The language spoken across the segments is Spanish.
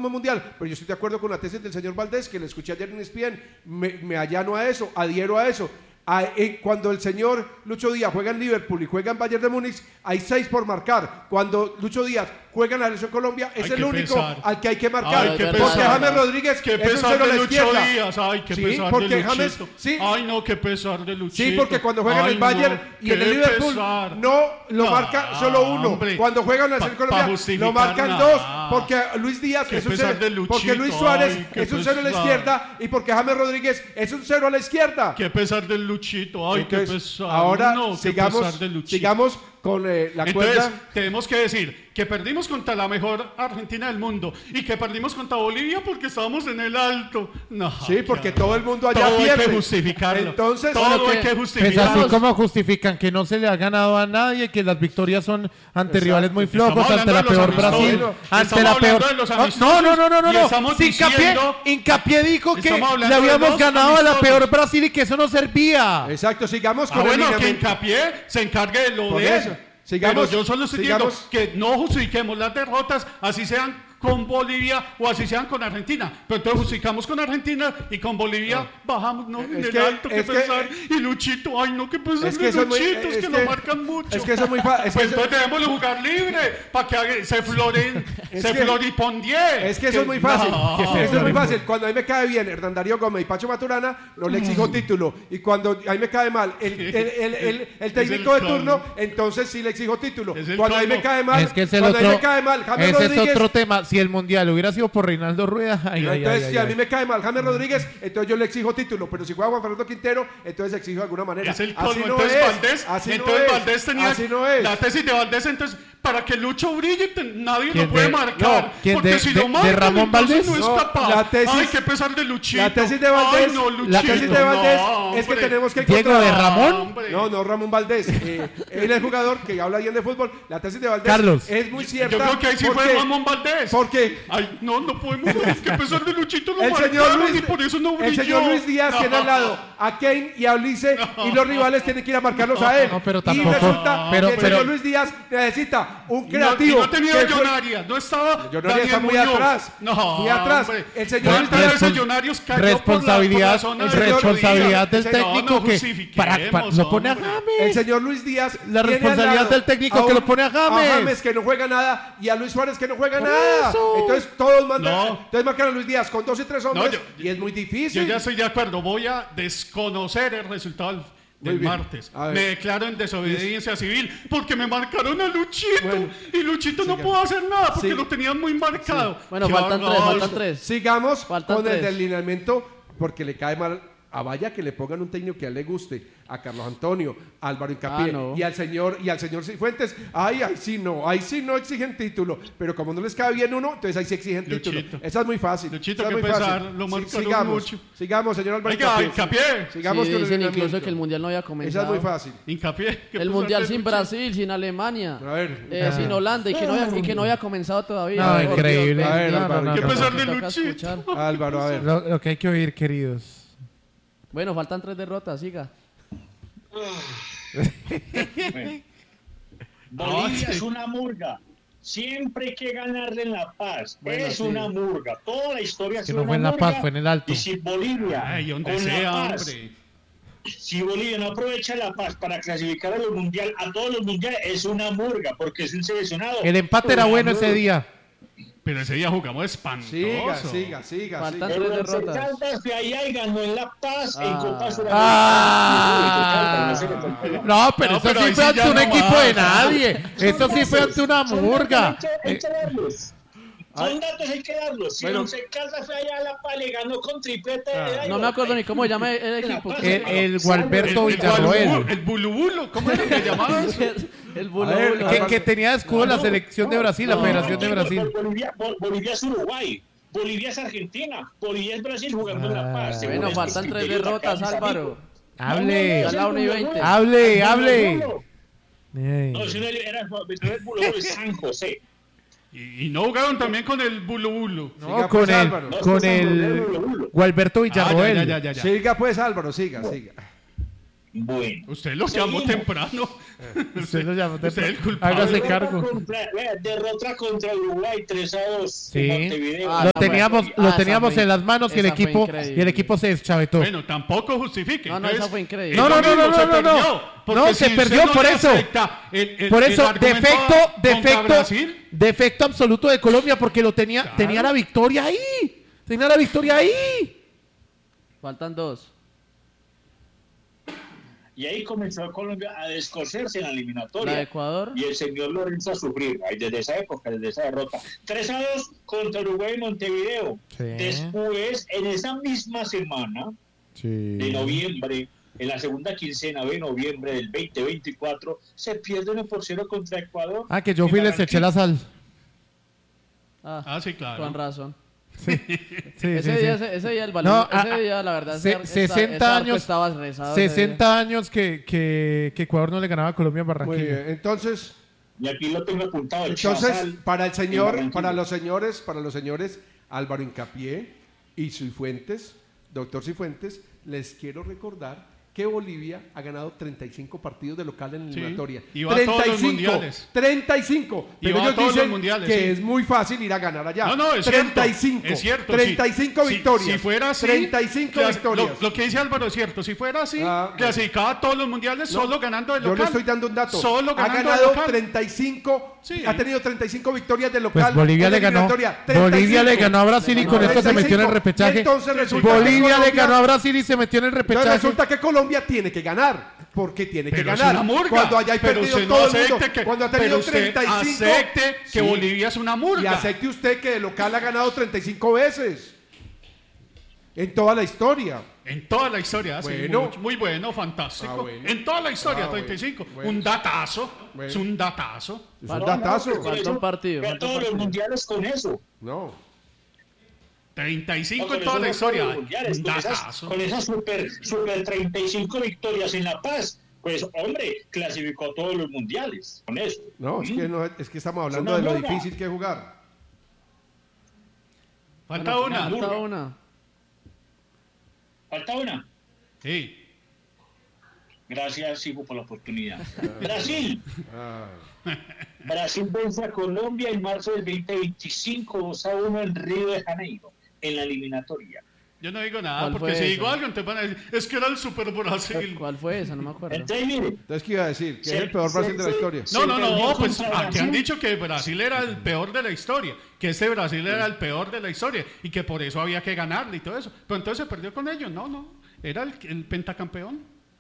como mundial. Pero yo estoy de acuerdo con la tesis del señor Valdés, que le escuché ayer en ESPN, me allano a eso, adhiero a eso. Cuando el señor Lucho Díaz juega en Liverpool y juega en Bayern de Múnich, hay 6 por marcar. Cuando Lucho Díaz juega en la selección Colombia, es el único al que hay que marcar. Porque James Rodríguez es un cero a la izquierda. Ay, qué pesar de Luchito. Ay, no, qué pesar de Luchito. Sí, porque cuando juega en el Bayern y en el Liverpool, no lo marca solo uno. Cuando juega en la selección Colombia, lo marcan 2. Porque Luis Díaz es un cero. Porque Luis Suárez es un cero a la izquierda. Y porque James Rodríguez es un cero a la izquierda. Qué pesar del Luchito. Ay, entonces, qué pesar. Ahora sigamos con la cuerda. Tenemos que decir que perdimos contra la mejor Argentina del mundo y que perdimos contra Bolivia porque estábamos en el alto. No, sí, porque todo el mundo allá todo pierde. Hay que justificarlo. Entonces, todo hay que justificarlo. Pues así como justifican que no se le ha ganado a nadie, que las victorias son ante rivales muy flojos, ante la peor Brasil, ante la peor... No. Hincapié dijo que le habíamos ganado a la peor Brasil y que eso no servía. Exacto, sigamos con el que Hincapié se encargue de lo de eso. Pero yo solo estoy diciendo que no justifiquemos las derrotas, así sean con Bolivia o así sean con Argentina. Pero entonces justificamos con Argentina y con Bolivia bajamos, ¿no? En el alto, que pesar. Y Luchito, ay, no, que pesar de Luchito, es que lo marcan mucho. Es que eso es muy fácil. Pues entonces debemos jugar libre para que se floripondie. Es que eso es muy fácil. Eso es muy fácil. Cuando a mí me cae bien Hernán Darío Gómez y Pacho Maturana, no le exijo título. Y cuando a mí me cae mal el técnico de turno, entonces sí le exijo título. Cuando a mí me cae mal, cuando a mí me cae mal James Rodríguez. Ese es otro tema. Si el mundial hubiera sido por Reinaldo Rueda, entonces si a mí me cae mal James Rodríguez, entonces yo le exijo título, pero si juega Juan Fernando Quintero, entonces exijo de alguna manera. Es el colmo. Entonces Valdés, Valdés tenía la tesis de Valdés, entonces para que Lucho brille nadie lo puede marcar, porque si lo marcan, de Ramón Valdés no es capaz. Ay, qué pesar de Luchito. La tesis de Valdés, es que tenemos que encontrar... ¿Diego de Ramón? No, Ramón Valdés. Él es el jugador que habla bien de fútbol. La tesis de Valdés Carlos es muy cierta. Yo creo que ahí sí fue Ramón Valdés. ¿Por qué? Ay, no podemos decir que a pesar de Luchito lo el marcaron y por eso no brilló. El señor Luis Díaz tiene al lado a Kane y a Ulises y los rivales tienen que ir a marcarlos a él. No, pero tampoco. Y resulta que el señor Luis Díaz necesita un creativo. No tenía Millonarias, no estaba. Millonarias está muy atrás. Muy atrás. El señor Luis Díaz. Responsabilidad del técnico que lo pone a James. El señor Luis Díaz. La responsabilidad del técnico que lo pone a James. A James que no juega nada y a Luis Suárez que no juega nada. Entonces todos mandan. Entonces marcan a Luis Díaz con 2 y 3 hombres y es muy difícil. Yo ya estoy de acuerdo. Voy a desconocer el resultado del martes. Me declaro en desobediencia civil porque me marcaron a Luchito y Luchito no pudo hacer nada porque lo tenían muy marcado. Bueno, faltan tres. Sigamos con el delineamiento porque le cae mal a Vaya que le pongan un técnico que a él le guste, a Carlos Antonio, a Álvaro Hincapié y al señor Cifuentes. Ahí sí no exigen título, pero como no les cae bien uno, entonces ahí sí exigen título. Esa es muy fácil. Luchito, que pesar, lo marcaron mucho. Sigamos, señor Álvaro Hincapié. Sigamos con el dicen incluso que el mundial no había comenzado. Esa es muy fácil. Hincapié. El mundial sin Brasil, sin Alemania, sin Holanda y que no había comenzado todavía. No, increíble. ¿Qué pesar de Luchito? Álvaro, a ver. Lo que hay que oír, queridos. Bueno, faltan 3 derrotas, siga. Bolivia es una murga. Siempre hay que ganarle en La Paz. Es una murga. Toda la historia es que una no fue en La Paz, fue en el Alto. Y si Bolivia, donde sea, hombre. Si Bolivia no aprovecha La Paz para clasificar a todos los mundiales, es una murga, porque es un seleccionado. El empate era bueno ese día. Pero ese día jugamos espantoso. Siga. Faltan 3 derrotas. Caldas fue allá y ganó en La Paz en Copa Sudamericana. No, pero eso sí fue ante un equipo de nadie. Eso sí fue ante una murga. Son datos, hay que darlos. Si Once Caldas fue allá a La Paz, le ganó con triplete. No me acuerdo ni cómo se llama el equipo. El Gualberto Villarroel. El Bulubulo, ¿cómo es que llamaban eso? El Bulubulo. Que tenía de escudo la selección de Brasil, la Federación de Brasil. Bolivia es Uruguay. Bolivia es Argentina. Bolivia es Brasil jugando en La Paz. Bueno, faltan 3 derrotas, Álvaro. Hable. No, si no era el Bulubulo de San José. Y no jugaron también con el Bulubulo. No, con el Gualberto Villarroel. Siga pues, Álvaro, siga. Bueno. Usted lo llamó temprano. Usted lo llamó temprano. Usted es el culpable. Hágase cargo. Derrota contra Uruguay 3-2 Sí. en Montevideo. Lo teníamos en las manos y el equipo se deschavetó. Bueno, tampoco justifique. No, esa fue increíble. No, se perdió por eso. Por eso, defecto absoluto de Colombia, porque tenía la victoria ahí. Tenía la victoria ahí. Faltan 2. Y ahí comenzó Colombia a descoserse en la eliminatoria. ¿La de Ecuador? Y el señor Lorenzo a sufrir. Ahí desde esa época, desde esa derrota. 3-2 contra Uruguay en Montevideo. Sí. Después, en esa misma semana de noviembre, en la segunda quincena de noviembre del 2024, se pierde 1-0 contra Ecuador. Que yo fui y les eché la sal. Sí, claro. Con razón. Ese día el balón, ese día la verdad 60 años estaba rezado. 60 años que Ecuador no le ganaba a Colombia en Barranquilla. Muy bien, entonces, y aquí lo tengo apuntado. Entonces, para los señores Álvaro Hincapié y Cifuentes, doctor Cifuentes, les quiero recordar que Bolivia ha ganado 35 partidos de local en eliminatoria. Y va a todos los mundiales. 35. Pero ellos dicen que es muy fácil ir a ganar allá. No, es 35. Es cierto. 35 victorias. Si fuera así, 35 victorias. Lo que dice Álvaro es cierto. Si fuera así, clasificaba a todos los mundiales solo ganando de local. Yo le estoy dando un dato. Solo ganando ha ganado de local. 35. Sí. Ha tenido 35 victorias de local. Pues Bolivia le ganó a Brasil y con esto se metió en el repechaje. Entonces Bolivia le ganó a Brasil y se metió en el repechaje. Entonces resulta que Colombia tiene que ganar. Porque tiene que ganar. Es una murga. Cuando haya perdido todo el mundo. Cuando ha tenido usted 35. Acepte que Bolivia es una murga. Y acepte usted que de local ha ganado 35 veces. En toda la historia. En toda la historia, bueno. Muy bueno, fantástico. Bueno. En toda la historia, 35. Bueno. Un datazo. Bueno. Es un datazo. Es un datazo. Falta un partido. Ve todos los mundiales con eso. No. 35 en toda la historia. Un datazo. Con esas super 35 victorias en La Paz. Pues, hombre, clasificó todos los mundiales con eso. No, es que estamos hablando de lo difícil que es jugar. Falta una. ¿Falta una? Sí. Gracias, hijo, por la oportunidad. Brasil. Brasil vence a Colombia en marzo del 2025, 2-1 en Río de Janeiro, en la eliminatoria. Yo no digo nada, porque si digo algo, entonces van a decir, es que era el Super Brasil. ¿Cuál fue esa? No me acuerdo. Entonces, ¿qué iba a decir? Que es el peor Brasil de la historia. No, pues aquí han dicho que Brasil era el peor de la historia, que este Brasil era el peor de la historia y que por eso había que ganarle y todo eso. Pero entonces se perdió con ellos. No, era el pentacampeón.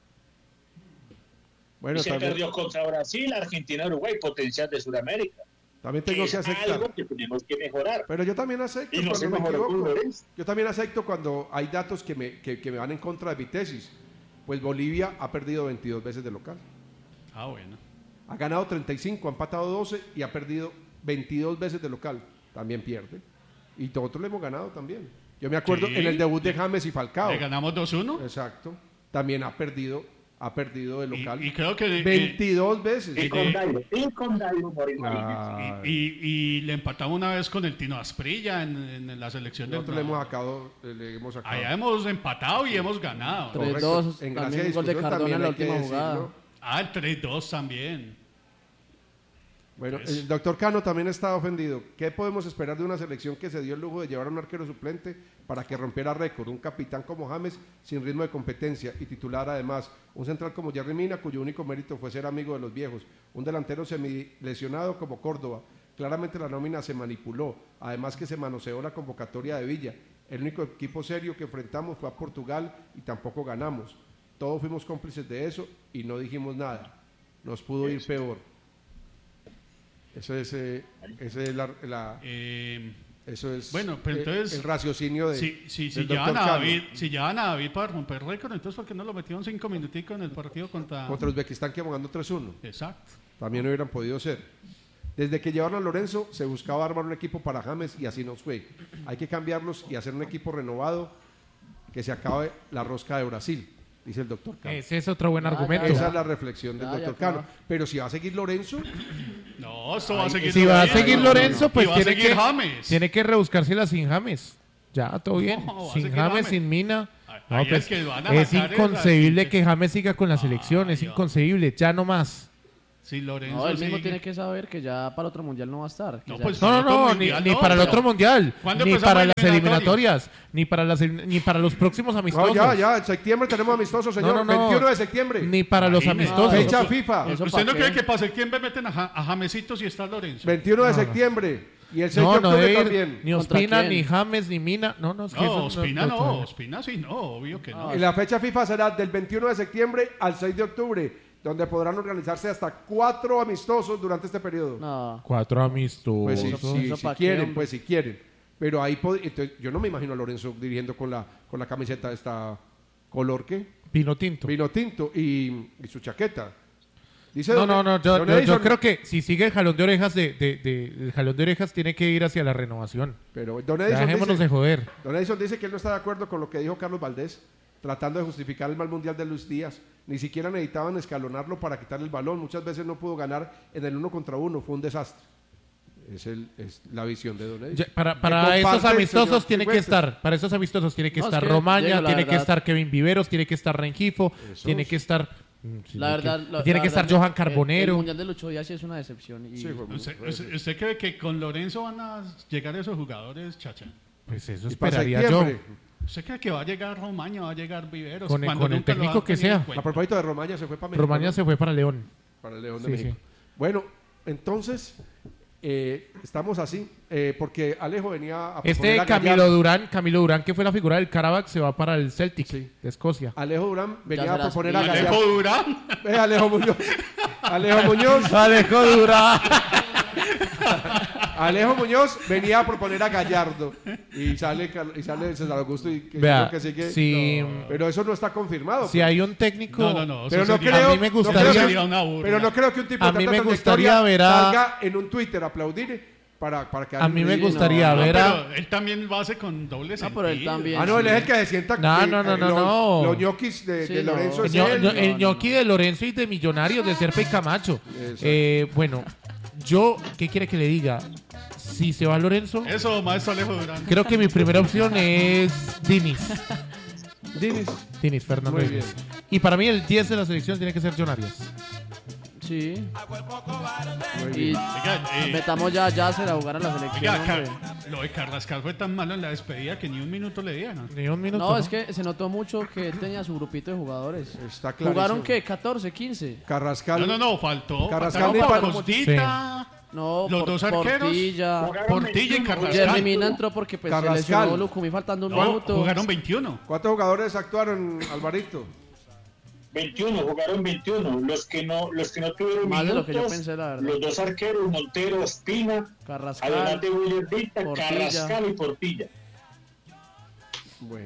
Bueno, y se perdió contra Brasil, Argentina, Uruguay, potencias de Sudamérica. También tengo que aceptar. Algo que tenemos que mejorar. Pero yo también acepto cuando me equivoco. Yo también acepto cuando hay datos que me van en contra de mi tesis. Pues Bolivia ha perdido 22 veces de local. Bueno. Ha ganado 35, ha empatado 12 y ha perdido 22 veces de local. También pierde. Y nosotros le hemos ganado también. Yo me acuerdo en el debut de James y Falcao. Le ganamos 2-1. Exacto. También ha perdido de local. Y creo que 22 veces. Y con Dairo Moreno. Y le empatamos una vez con el Tino Asprilla en la selección de nosotros le hemos sacado. Allá hemos empatado y hemos ganado. 3-2. También un gol de Cardona en la última jugada. El 3-2 también. Bueno, el doctor Cano también está ofendido. ¿Qué podemos esperar de una selección que se dio el lujo de llevar a un arquero suplente para que rompiera récord? Un capitán como James sin ritmo de competencia y titular además. Un central como Jerry Mina, cuyo único mérito fue ser amigo de los viejos. Un delantero semilesionado como Córdoba. Claramente la nómina se manipuló. Además que se manoseó la convocatoria de Villa. El único equipo serio que enfrentamos fue a Portugal y tampoco ganamos. Todos fuimos cómplices de eso y no dijimos nada. Nos pudo ir peor. Eso es bueno, pero entonces, el raciocinio de si llevan a David para romper récord, entonces ¿por qué no lo metieron 5 minuticos en el partido contra Uzbekistán que íbamos ganando 3-1? Exacto. También hubieran podido ser. Desde que llevaron a Lorenzo se buscaba armar un equipo para James y así nos fue. Hay que cambiarlos y hacer un equipo renovado que se acabe la rosca de Brasil, dice el doctor Cano. Ese es otro buen argumento. Esa es la reflexión del doctor Cano. Pero si va a seguir Lorenzo... No, esto va a seguir. Si va a seguir Lorenzo, pues tiene que rebuscársela sin James. Ya, todo bien. Sin James, sin Mina. No, pues, es inconcebible que James siga con la selección, es inconcebible, ya no más. Sí, Lorenzo. No, él mismo tiene que saber que ya para el otro mundial no va a estar. No, pues ni para el otro mundial, ni para las eliminatorias, ni para los próximos amistosos. No, ya, en septiembre tenemos amistosos, señor. 21 de septiembre. Ni para los amistosos. Fecha FIFA. ¿Usted no cree que para septiembre meten a Jamesito si está Lorenzo? 21 de septiembre. Y el 6 de octubre también. Ni Ospina, ni James, ni Mina. No, Ospina sí, no, obvio que no. Y la fecha FIFA será del 21 de septiembre al 6 de octubre. Donde podrán organizarse hasta 4 amistosos durante este periodo. No. 4 amistosos. Pues si quieren. Pero ahí entonces, yo no me imagino a Lorenzo dirigiendo con la camiseta de esta color ¿qué? Vino tinto y su chaqueta. Dice yo creo que si sigue el jalón de orejas el jalón de orejas tiene que ir hacia la renovación. Pero Don Edison dejémonos de joder. Don Edison dice que él no está de acuerdo con lo que dijo Carlos Valdés, tratando de justificar el mal mundial de Luis Díaz. Ni siquiera necesitaban escalonarlo para quitarle el balón. Muchas veces no pudo ganar en el 1 contra 1. Fue un desastre. Es la visión de Don Edison. Para esos amistosos tiene que estar. Para esos amistosos tiene que estar Romaña, tiene que estar Kevin Viveros, tiene que estar Rengifo, tiene que estar... tiene que estar Johan Carbonero. El mundial del 8 días sí es una decepción. ¿Usted cree que con Lorenzo van a llegar esos jugadores, Chacha? Pues eso esperaría yo. ¿Usted cree que va a llegar Romaña, va a llegar Viveros? Con el técnico que sea. A propósito de Romaña, se fue para México. Romaña se fue para León. Para el León de México. Sí. Bueno, entonces, estamos así, porque Alejo venía a proponer Camilo Durán, que fue la figura del Karabakh, se va para el Celtic de Escocia. Alejo Durán venía a proponer a Gallardo. ¿Alejo Durán? Alejo Muñoz. Alejo Durán. Alejo Muñoz venía a proponer a Gallardo y sale César Augusto y que sí, no, pero eso no está confirmado. Si hay un técnico, no, pero no creo, a mí me gustaría, pero no creo que un tipo a mí me gustaría ver salga en un Twitter a aplaudir para que a mí me gustaría ver a pero él también lo hace con doble sentido. Pero él también. Él es el que se sienta los ñoquis de Lorenzo. El ñoqui de Lorenzo y de Millonarios de Serpa y Camacho. Bueno, yo, ¿qué quiere que le diga? Si se va Lorenzo, eso, maestro Alejo Durán. Creo que mi primera opción es Diniz, Fernando Diniz. Y para mí el 10 de la selección tiene que ser John Arias. Sí. Y metamos ya a Yasser a jugar a la selección. Lo de Carrascal fue tan malo en la despedida que ni un minuto le dieron. Ni un minuto. No, es que se notó mucho que él tenía su grupito de jugadores. Está claro. ¿Jugaron qué? ¿14, 15? Carrascal. No, faltó. Carrascal ni para Costita. Sí. No, los dos arqueros, Portilla y Carrascal. Jeremy Mina entró porque se lesionó Lucumí faltando un minuto. Jugaron 21. ¿Cuántos jugadores actuaron, Alvarito? 21, jugaron 21. Los que no tuvieron más minutos, de lo que yo pensé, la verdad. Los dos arqueros, Montero, Espina, Carrascal, además de William Vita, Carrascal y Portilla. Bueno.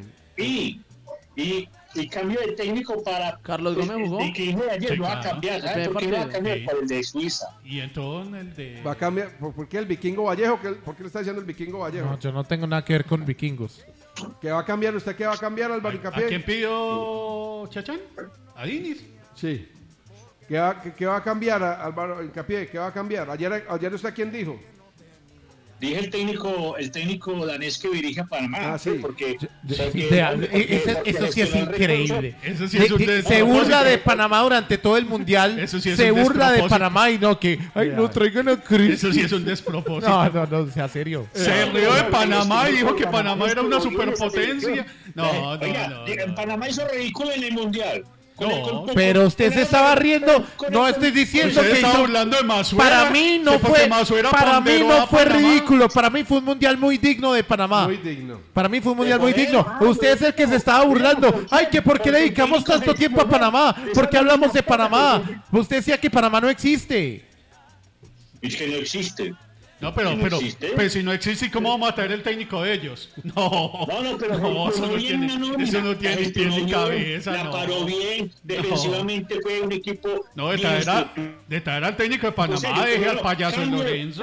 Y cambio de técnico para... Carlos Gómez jugó. Y que dije ayer, lo va a cambiar, ¿sabes? ¿Por qué va a cambiar? Por el de Suiza. Y entonces el de... Va a cambiar, ¿por qué el Vikingo Vallejo? ¿Por qué le está diciendo el Vikingo Vallejo? No, yo no tengo nada que ver con vikingos. ¿Qué va a cambiar? ¿Usted qué va a cambiar, Álvaro Hincapié? ¿A quién pidió Chachán? ¿A Diniz? Sí. ¿Qué va a cambiar, Álvaro Hincapié? ¿Qué va a cambiar? Ayer ¿usted quién dijo? Dije el técnico danés que dirige a Panamá. Sí. Porque eso sí es increíble. Se burla de Panamá durante todo el mundial. Se burla de Panamá y no que no traigan a Chris. Eso sí es un despropósito. No, sea serio. Se rió de Panamá y dijo que Panamá era una superpotencia. No. En Panamá hizo ridículo en el mundial. Pero usted se estaba riendo. No estoy diciendo que estaba burlando de Masuera. Para mí no fue ridículo. Para mí fue un mundial muy digno de Panamá. Muy digno. Para mí fue un mundial muy digno. Usted es el que se estaba burlando. Ay, que por qué dedicamos tanto tiempo a Panamá. ¿Por qué hablamos de Panamá? Usted decía que Panamá no existe. Es que no existe. No, pero si no existe, ¿cómo vamos a traer el técnico de ellos? Pero eso no tiene ni pie ni cabeza. La paró bien, defensivamente fue un equipo. No, de traer al técnico de Panamá, deje al payaso de Lorenzo.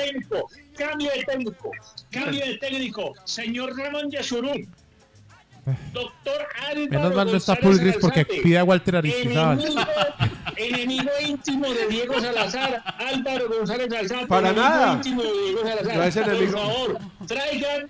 Cambio de técnico, señor Ramón Yasurún. Doctor Álvaro menos mal no está Pulgris porque pide a Walter Aristizábal. Enemigo íntimo de Diego Salazar, Álvaro González Alzate. Para nada. Íntimo de Diego Salazar. No es enemigo. Por favor, traigan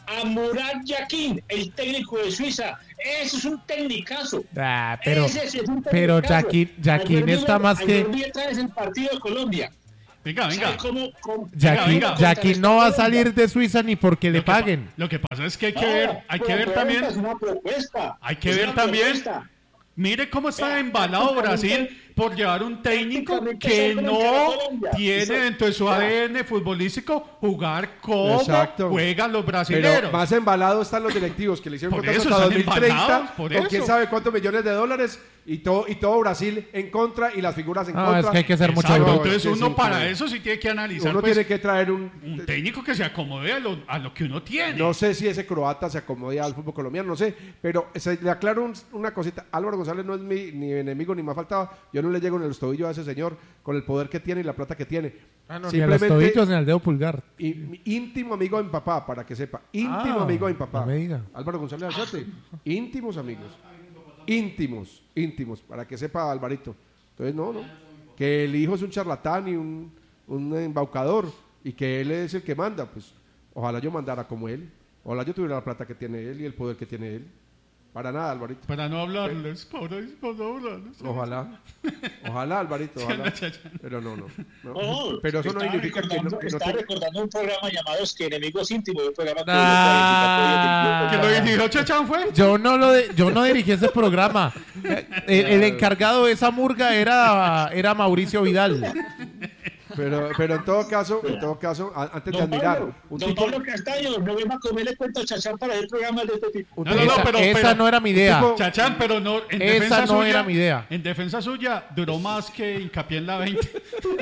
a Murat Yakin, el técnico de Suiza. Ese es un tecnicazo. Pero Yakin está más que... traes el partido de Colombia. Venga. Yakin no va a salir de Suiza ni porque le paguen. Lo que pasa es que hay que ver también... Es una propuesta. Hay que ver también... Mire cómo está embalado Brasil por llevar un técnico que no tiene dentro de su ADN futbolístico jugar como juegan los brasileños. Pero más embalados están los directivos que le hicieron contrato hasta 2030 con quién sabe cuántos millones de dólares y todo Brasil en contra y las figuras en contra. Es que hay que hacer mucho. Entonces uno para eso sí tiene que analizar. Uno tiene que traer un técnico que se acomode a lo que uno tiene. No sé si ese croata se acomode al fútbol colombiano, no sé, pero le aclaro una cosita. Álvaro González no es ni enemigo ni me ha faltado. Yo no le llego en el tobillo a ese señor con el poder que tiene y la plata que tiene. Ni en los tobillos ni al dedo pulgar. Íntimo amigo de mi papá, para que sepa. Íntimo amigo de mi papá. No me diga. Álvaro González Alzate. Íntimos amigos. Íntimos, para que sepa Alvarito. Entonces, no. Que el hijo es un charlatán y un embaucador y que él es el que manda. Pues ojalá yo mandara como él. Ojalá yo tuviera la plata que tiene él y el poder que tiene él. Para nada, Alvarito. Para no hablarles, para no hablarles. Ojalá, Alvarito, ojalá. Pero no. Pero eso no significa que no... Estaba recordando un programa llamado Es que Enemigos Íntimos, un programa ¿Que lo dirigió Chachán fue? Yo no dirigí ese programa. El encargado de esa murga era Mauricio Vidal. Pero en todo caso, antes de admirar... Don Pablo Castaño, no venga a comerle cuento a Chachán para el programa de este tipo. Esa no era mi idea. Chachán, pero no... Esa no era mi idea. En defensa suya, duró más que hincapié en la 20.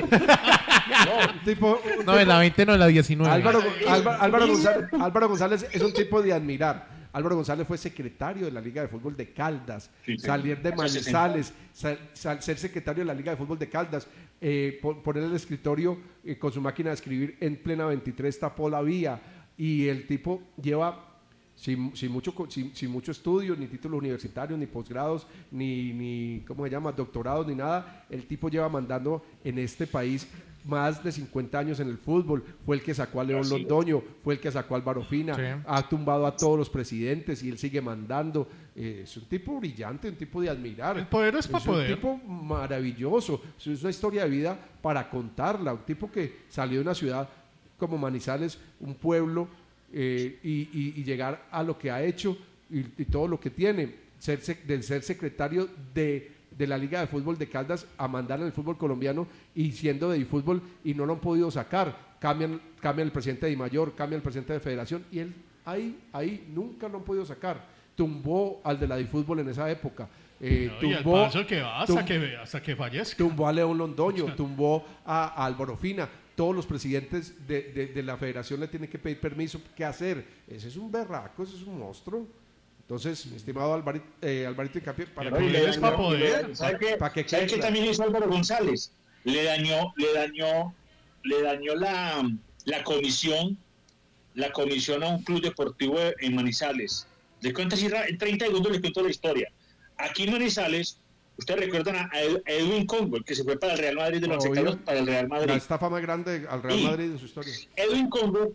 No, en la 20 no, en la 19. Álvaro González es un tipo de admirar. Álvaro González fue secretario de la Liga de Fútbol de Caldas, salir de Manizales, ser secretario de la Liga de Fútbol de Caldas, poner el escritorio con su máquina de escribir en plena 23 tapó la vía y el tipo lleva sin mucho estudio, ni títulos universitarios, ni posgrados, ni ¿cómo se llama? Doctorados, ni nada. El tipo lleva mandando en este país más de 50 años en el fútbol. Fue el que sacó a León Londoño, fue el que sacó a Álvaro Fina, ha tumbado a todos los presidentes y él sigue mandando. Es un tipo brillante, un tipo de admirar. El poder es para poder. Un tipo maravilloso. Es una historia de vida para contarla. Un tipo que salió de una ciudad como Manizales, un pueblo, y llegar a lo que ha hecho y todo lo que tiene. Ser secretario de la Liga de Fútbol de Caldas a mandar en el fútbol colombiano y siendo de fútbol y no lo han podido sacar. Cambian el presidente de Mayor, cambian el presidente de Federación y él ahí nunca lo han podido sacar. Tumbó al de la Difútbol en esa época. Tumbó, hasta que fallezca. Tumbó a León Londoño, tumbó a Álvaro Fina. Todos los presidentes de la Federación le tienen que pedir permiso. ¿Qué hacer? Ese es un berraco, ese es un monstruo. Entonces, mi estimado Alvarito Hincapié, para poder. ¿Sabe qué también hizo Álvaro González? Le dañó la comisión a un club deportivo en Manizales. Les cuento así, en 30 segundos les cuento la historia. Aquí en Manizales, ustedes recuerdan a Edwin Congo, el que se fue para el Real Madrid de los secados para el Real Madrid. La estafa más grande al Real Madrid en su historia. Edwin Congo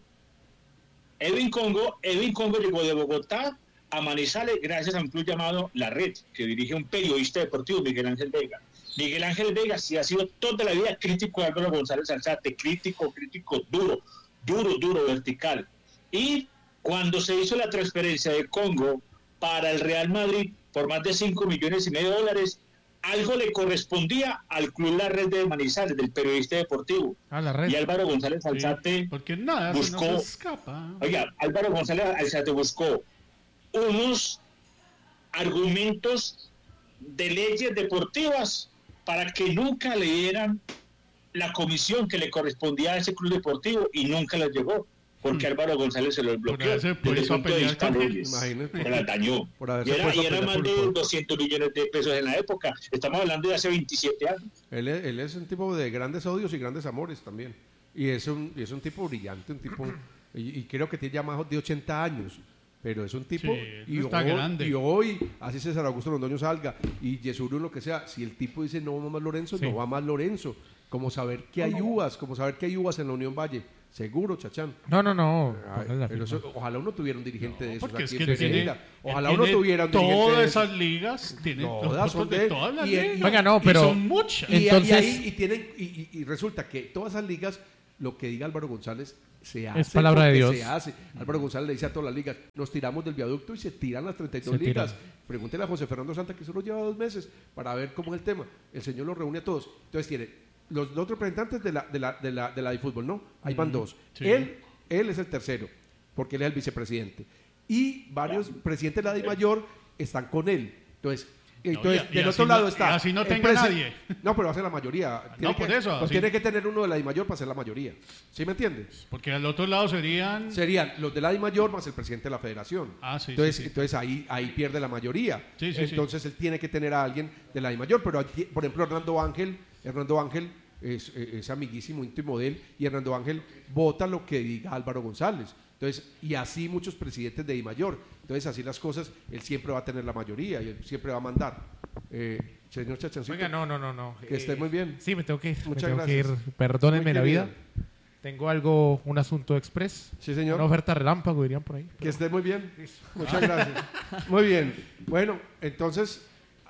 llegó de Bogotá a Manizales gracias a un club llamado La Red, que dirige un periodista deportivo, Miguel Ángel Vega. Miguel Ángel Vega sí ha sido toda la vida crítico de Álvaro González Alzate, crítico duro, vertical. Y cuando se hizo la transferencia de Congo para el Real Madrid por más de $5.5 millones, algo le correspondía al club La Red de Manizales, del periodista deportivo. La Red. Y Álvaro González Alzate porque nada buscó, no se escapa. Oiga, Álvaro González Alzate buscó unos argumentos de leyes deportivas para que nunca le dieran la comisión que le correspondía a ese club deportivo y nunca les llegó, porque Álvaro González se lo bloqueó desde el punto de vista leyes. Se la dañó. Y era más de 200 millones de pesos en la época. Estamos hablando de hace 27 años. Él es un tipo de grandes odios y grandes amores también. Y es un tipo brillante, un tipo y creo que tiene ya más de 80 años. Pero es un tipo, y hoy, así César Augusto Londoño salga, y Yesuru lo que sea, si el tipo dice no va más Lorenzo, no va más Lorenzo. Como saber que hay uvas, en la Unión Valle. Seguro, Chachán. No. Ojalá uno tuviera un dirigente de esos. Porque es que ojalá uno tuviera un dirigente todas de esas ligas tienen todas son de todas las ligas. Venga, no, pero son muchas. Y resulta que todas esas ligas, lo que diga Álvaro González se hace. Es palabra de Dios. Se hace. Álvaro González le dice a todas las ligas, nos tiramos del viaducto y se tiran las 32 ligas. Pregúntele a José Fernando Santa, que solo lleva 2 meses, para ver cómo es el tema. El señor los reúne a todos. Entonces tiene los dos representantes de la de fútbol, ¿no? Ahí van 2. Sí. Él es el tercero, porque él es el vicepresidente. Y varios presidentes de la DIMAYOR están con él. Entonces, del otro lado está. Así no tenga nadie. No, pero va a ser la mayoría. Tiene que tener uno de la DIMAYOR para ser la mayoría. ¿Sí me entiendes? Porque al otro lado serían los de la DIMAYOR más el presidente de la federación. Entonces ahí pierde la mayoría. Entonces él tiene que tener a alguien de la DIMAYOR. Pero por ejemplo, Hernando Ángel es amiguísimo, íntimo de él, y Hernando Ángel vota lo que diga Álvaro González. Entonces, y así muchos presidentes de DIMAYOR. Entonces, así las cosas, él siempre va a tener la mayoría y él siempre va a mandar. Señor Chachancito. Venga, no. Que esté muy bien. Sí, me tengo que ir. Muchas gracias. Perdónenme la vida. Tengo un asunto express. Sí, señor. Una oferta relámpago, dirían por ahí. Que esté muy bien. Muchas gracias. Muy bien. Bueno, entonces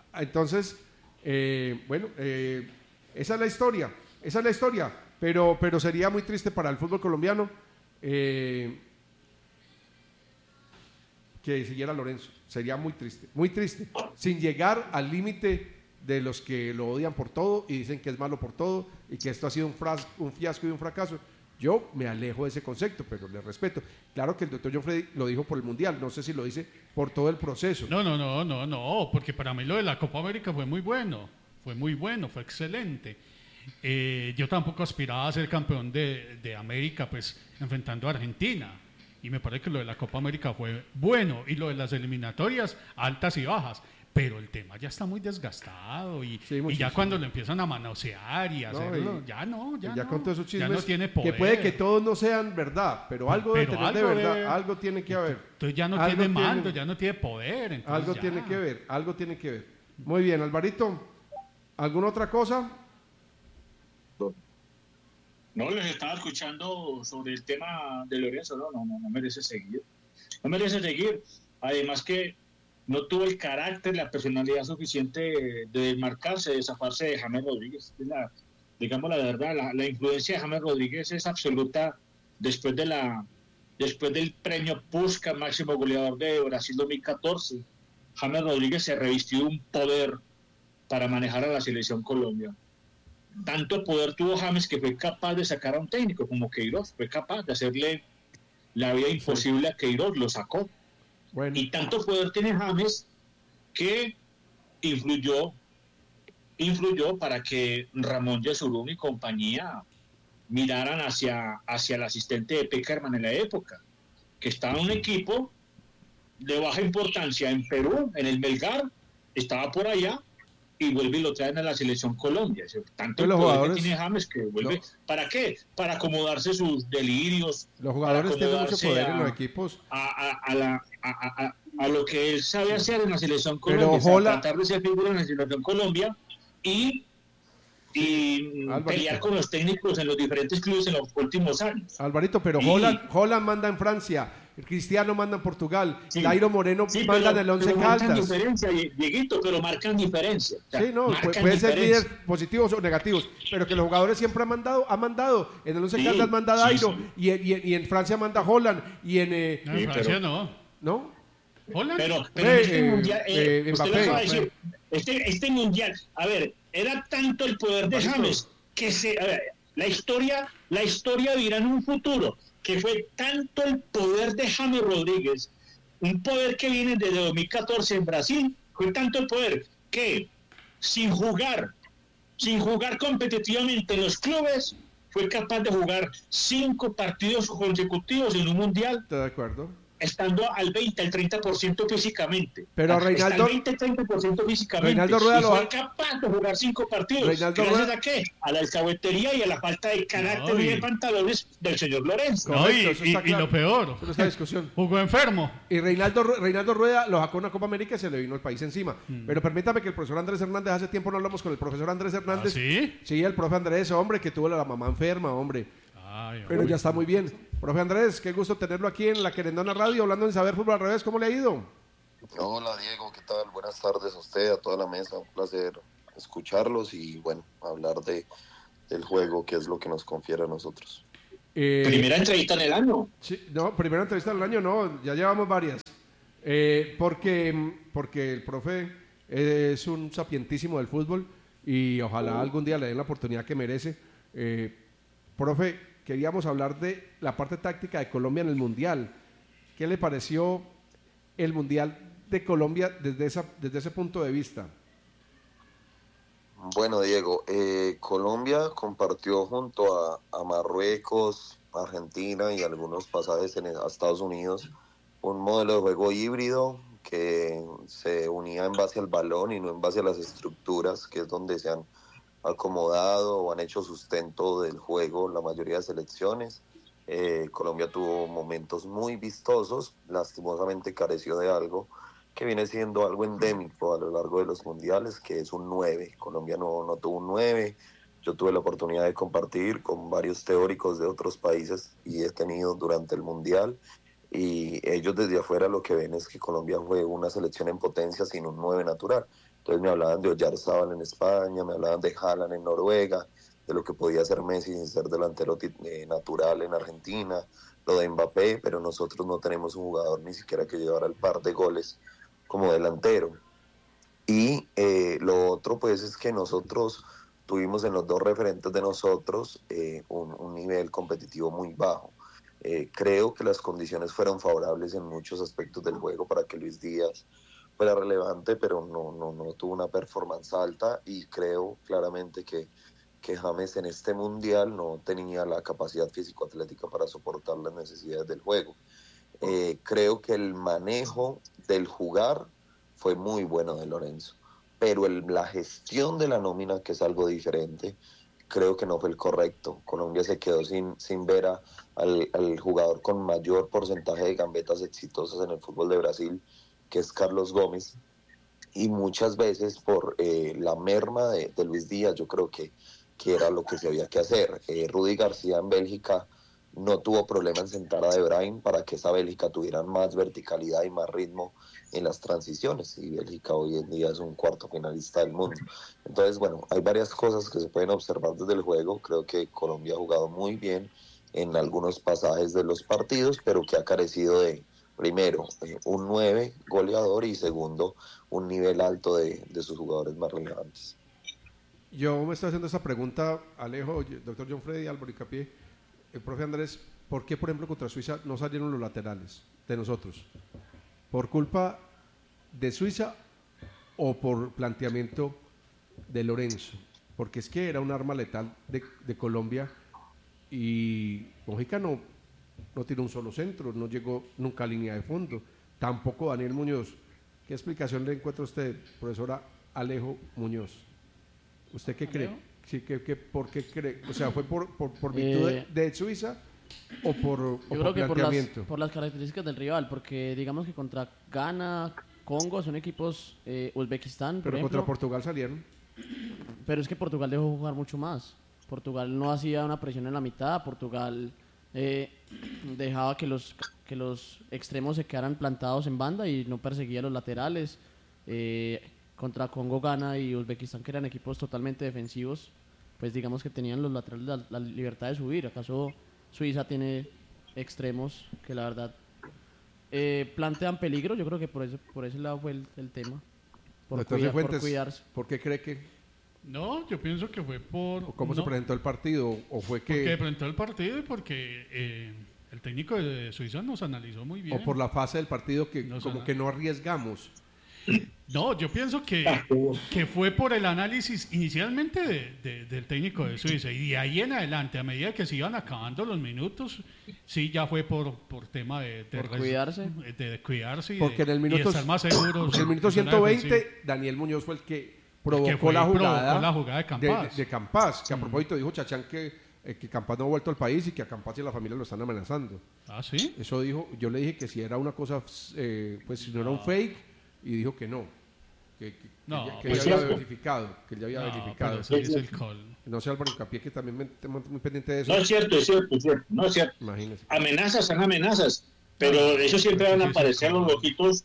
esa es la historia. Pero sería muy triste para el fútbol colombiano que siguiera Lorenzo. Sería muy triste, sin llegar al límite de los que lo odian por todo y dicen que es malo por todo y que esto ha sido un fiasco y un fracaso. Yo me alejo de ese concepto, pero le respeto. Claro que el doctor John Freddy lo dijo por el Mundial, no sé si lo dice por todo el proceso. No, porque para mí lo de la Copa América fue muy bueno, fue excelente. Yo tampoco aspiraba a ser campeón de América, pues enfrentando a Argentina. Y me parece que lo de la Copa América fue bueno. Y lo de las eliminatorias, altas y bajas. Pero el tema ya está muy desgastado. Y ya cuando lo empiezan a manosear y hacerlo, ya con todos esos chismes, ya no tiene poder. Que puede que todos no sean verdad, pero algo de tener de verdad, algo tiene que haber. Entonces ya no tiene mando, ya no tiene poder. Algo tiene que ver. Muy bien, Alvarito, ¿alguna otra cosa? No, les estaba escuchando sobre el tema de Lorenzo. No merece seguir. No merece seguir. Además que no tuvo el carácter, la personalidad suficiente de desmarcarse, de zafarse de James Rodríguez. Digamos la verdad, la influencia de James Rodríguez es absoluta después del premio Puskás, máximo goleador de Brasil 2014. James Rodríguez se revistió de un poder para manejar a la selección Colombia. Tanto poder tuvo James que fue capaz de sacar a un técnico como Queiroz, fue capaz de hacerle la vida imposible a Queiroz, lo sacó. Bueno. Y tanto poder tiene James que influyó para que Ramón Yesurún y compañía miraran hacia el asistente de Peckerman en la época, que estaba en un equipo de baja importancia en Perú, en el Melgar, estaba por allá, y vuelve y lo traen a la selección Colombia. Tanto el poder que tiene James que vuelve. ¿Para qué? Para acomodarse sus delirios. Los jugadores tienen mucho poder en los equipos. A lo que él sabe hacer en la selección Colombia. Tratar de ser figura en la selección Colombia y pelear con los técnicos en los diferentes clubes en los últimos años. Alvarito, pero Holland manda en Francia, Cristiano manda en Portugal, Dairo Moreno manda en el Once Caldas. Marcan diferencia, Dieguito, pero marcan diferencia. Puede ser líderes positivos o negativos, pero que los jugadores siempre han mandado. En el Once Caldas manda Dairo, y en Francia manda Holland, y en Francia ¿No? Holland. Pero este mundial, usted me va a decir, este mundial, a ver, era tanto el poder de James que la historia dirá en un futuro que fue tanto el poder de James Rodríguez, un poder que viene desde 2014 en Brasil, fue tanto el poder que sin jugar competitivamente en los clubes, fue capaz de jugar 5 partidos consecutivos en un mundial. ¿Estoy de acuerdo? Estando al 20, al 30% físicamente. Pero Reinaldo, al 20, 30% físicamente. Reinaldo Rueda y fue capaz de jugar 5 partidos. ¿Gracias a qué? A la alcahuetería y a la falta de carácter y de pantalones del señor Lorenzo. Y lo peor, esta discusión. Jugó enfermo. Y Reinaldo Rueda lo sacó en una Copa América y se le vino el país encima. Pero permítame que el profesor Andrés Hernández, hace tiempo no hablamos con el profesor Andrés Hernández. ¿Sí? Sí, el profe Andrés, hombre, que tuvo la mamá enferma, hombre. Pero ya está muy bien. Profe Andrés, qué gusto tenerlo aquí en la Querendona Radio, hablando en Saber Fútbol al Revés. ¿Cómo le ha ido? Hola Diego, ¿qué tal? Buenas tardes a usted, a toda la mesa. Un placer escucharlos y bueno, hablar del juego, que es lo que nos confiere a nosotros. Primera entrevista en el año. Sí, no, primera entrevista en el año no, ya llevamos varias. Porque el profe es un sapientísimo del fútbol y ojalá algún día le den la oportunidad que merece. Profe, queríamos hablar de la parte táctica de Colombia en el Mundial. ¿Qué le pareció el Mundial de Colombia desde ese punto de vista? Bueno, Diego, Colombia compartió junto a Marruecos, Argentina y algunos pasajes a Estados Unidos un modelo de juego híbrido que se unía en base al balón y no en base a las estructuras, que es donde se han acomodado o han hecho sustento del juego la mayoría de selecciones. Colombia tuvo momentos muy vistosos, lastimosamente careció de algo que viene siendo algo endémico a lo largo de los mundiales, que es un 9. Colombia no tuvo un 9. Yo tuve la oportunidad de compartir con varios teóricos de otros países y he tenido durante el mundial, y ellos desde afuera lo que ven es que Colombia fue una selección en potencia sin un 9 natural. Entonces me hablaban de Oyarzábal en España, me hablaban de Haaland en Noruega, de lo que podía hacer Messi sin ser delantero natural en Argentina, lo de Mbappé, pero nosotros no tenemos un jugador ni siquiera que llevara el par de goles como delantero. Y lo otro pues es que nosotros tuvimos en los dos referentes de nosotros un nivel competitivo muy bajo. Creo que las condiciones fueron favorables en muchos aspectos del juego para que Luis Díaz fuera relevante, pero no tuvo una performance alta, y creo claramente que James en este mundial no tenía la capacidad físico-atlética para soportar las necesidades del juego. Creo que el manejo del jugar fue muy bueno de Lorenzo, pero la gestión de la nómina, que es algo diferente, creo que no fue el correcto. Colombia se quedó sin ver al jugador con mayor porcentaje de gambetas exitosas en el fútbol de Brasil, que es Carlos Gómez, y muchas veces por la merma de Luis Díaz, yo creo que era lo que se había que hacer. Rudy García en Bélgica no tuvo problema en sentar a De Bruyne para que esa Bélgica tuviera más verticalidad y más ritmo en las transiciones, y Bélgica hoy en día es un cuarto finalista del mundo. Entonces, bueno, hay varias cosas que se pueden observar desde el juego. Creo que Colombia ha jugado muy bien en algunos pasajes de los partidos, pero que ha carecido de, primero, un 9 goleador, y segundo, un nivel alto de sus jugadores más relevantes. Yo me estoy haciendo esa pregunta, Alejo, doctor John Freddy, Álvaro Icapié, el profe Andrés, ¿por qué, por ejemplo, contra Suiza no salieron los laterales de nosotros? ¿Por culpa de Suiza o por planteamiento de Lorenzo? Porque es que era un arma letal de Colombia, y Mojica no tiró un solo centro, no llegó nunca a línea de fondo, tampoco Daniel Muñoz. ¿Qué explicación le encuentra usted, profesora Alejo Muñoz? ¿Usted qué cree? Sí, ¿por qué cree? O sea, ¿fue por virtud de Suiza o por planteamiento? Que por las características del rival, porque digamos que contra Ghana, Congo son equipos, Uzbekistán, pero contra Portugal salieron. Pero es que Portugal dejó jugar mucho más. Portugal no hacía una presión en la mitad. Portugal dejaba que los extremos se quedaran plantados en banda y no perseguía a los laterales. Contra Congo, Ghana y Uzbekistán, que eran equipos totalmente defensivos, pues digamos que tenían los laterales la libertad de subir. ¿Acaso Suiza tiene extremos que la verdad plantean peligro? Yo creo que por ese lado fue el tema. Por cuidarse. ¿Por qué cree que...? No, yo pienso que fue por... ¿Cómo se presentó el partido? ¿O fue que...? Porque presentó el partido y porque el técnico de Suiza nos analizó muy bien. ¿O por la fase del partido que que no arriesgamos? No, yo pienso que fue por el análisis inicialmente del técnico de Suiza, y de ahí en adelante, a medida que se iban acabando los minutos, sí, ya fue por tema de cuidarse. De cuidarse porque y estar más seguros. En el minuto 120, Daniel Muñoz fue el que provocó la jugada de Campas. De Campas, que a propósito dijo Chachán que Campas no ha vuelto al país y que a Campas y a la familia lo están amenazando. ¿Ah, sí? Eso dijo. Yo le dije que si era una cosa, pues si no era un fake, y dijo que no, que ya había verificado. Eso es el call. No sé, Álvaro Hincapié, que también me muy pendiente de eso. No es cierto. No es cierto. Imagínese. Amenazas son amenazas, pero eso siempre van a aparecer los loquitos,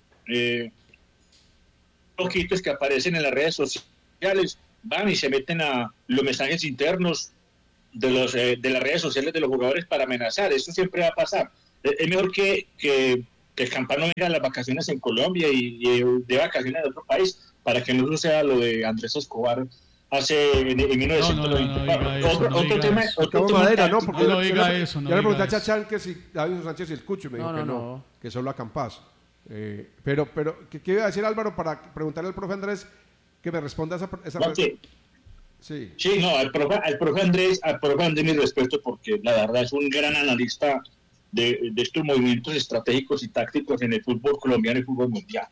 que aparecen en las redes sociales, van y se meten a los mensajes internos de las redes sociales de los jugadores para amenazar. Eso siempre va a pasar. Es mejor que el Campano venga a las vacaciones en Colombia y de vacaciones en otro país, para que no suceda lo de Andrés Escobar en 1924. Otro tema. No diga eso. Yo le pregunté a Chachán que si David Sánchez y el Cucho, me dijo que no, que solo a Campas. Pero ¿qué iba a decir, Álvaro, para preguntarle al profe Andrés que me responda esa pregunta? Sí, no, al profe Andrés mi respeto, porque la verdad es un gran analista de estos movimientos estratégicos y tácticos en el fútbol colombiano y el fútbol mundial.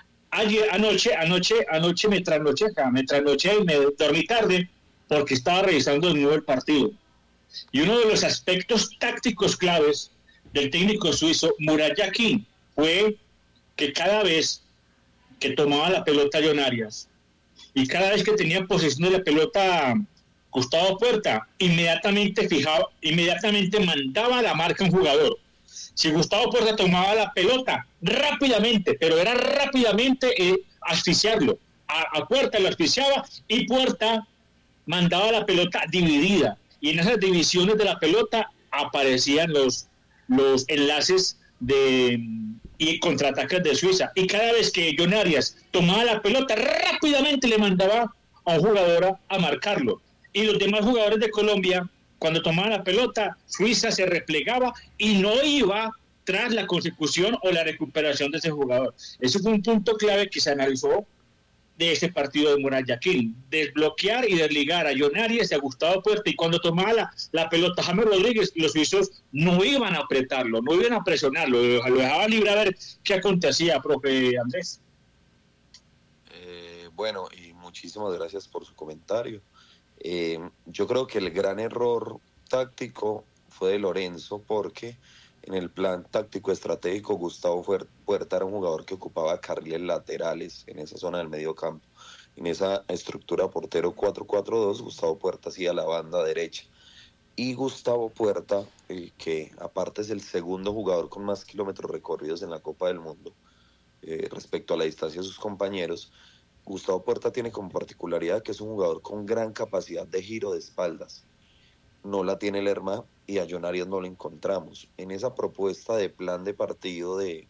Anoche me trasnoché y me dormí tarde porque estaba revisando de nuevo el partido. Y uno de los aspectos tácticos claves del técnico suizo Murat Yakin fue que cada vez que tomaba la pelota John Arias y cada vez que tenía posesión de la pelota Gustavo Puerta, inmediatamente mandaba la marca a un jugador. Si Gustavo Puerta tomaba la pelota, rápidamente asfixiarlo. A Puerta lo asfixiaba y Puerta mandaba la pelota dividida. Y en esas divisiones de la pelota aparecían los enlaces y contraataques de Suiza. Y cada vez que John Arias tomaba la pelota, rápidamente le mandaba a un jugador a marcarlo. Y los demás jugadores de Colombia, cuando tomaban la pelota, Suiza se replegaba y no iba tras la consecución o la recuperación de ese jugador. Eso fue un punto clave que se analizó de ese partido de Murat Yakin: desbloquear y desligar a John Arias y a Gustavo Puerta. Y cuando tomaba la pelota James Rodríguez, los suizos no iban a apretarlo, no iban a presionarlo, lo dejaban libre a ver qué acontecía, profe Andrés. Bueno, y muchísimas gracias por su comentario. Yo creo que el gran error táctico fue de Lorenzo, porque en el plan táctico estratégico Gustavo Puerta era un jugador que ocupaba carriles laterales en esa zona del medio campo. En esa estructura portero 4-4-2, Gustavo Puerta hacía la banda derecha. Y Gustavo Puerta, que aparte es el segundo jugador con más kilómetros recorridos en la Copa del Mundo, respecto a la distancia de sus compañeros, Gustavo Puerta tiene como particularidad que es un jugador con gran capacidad de giro de espaldas. No la tiene Lerma y a John Arias no lo encontramos. En esa propuesta de plan de partido del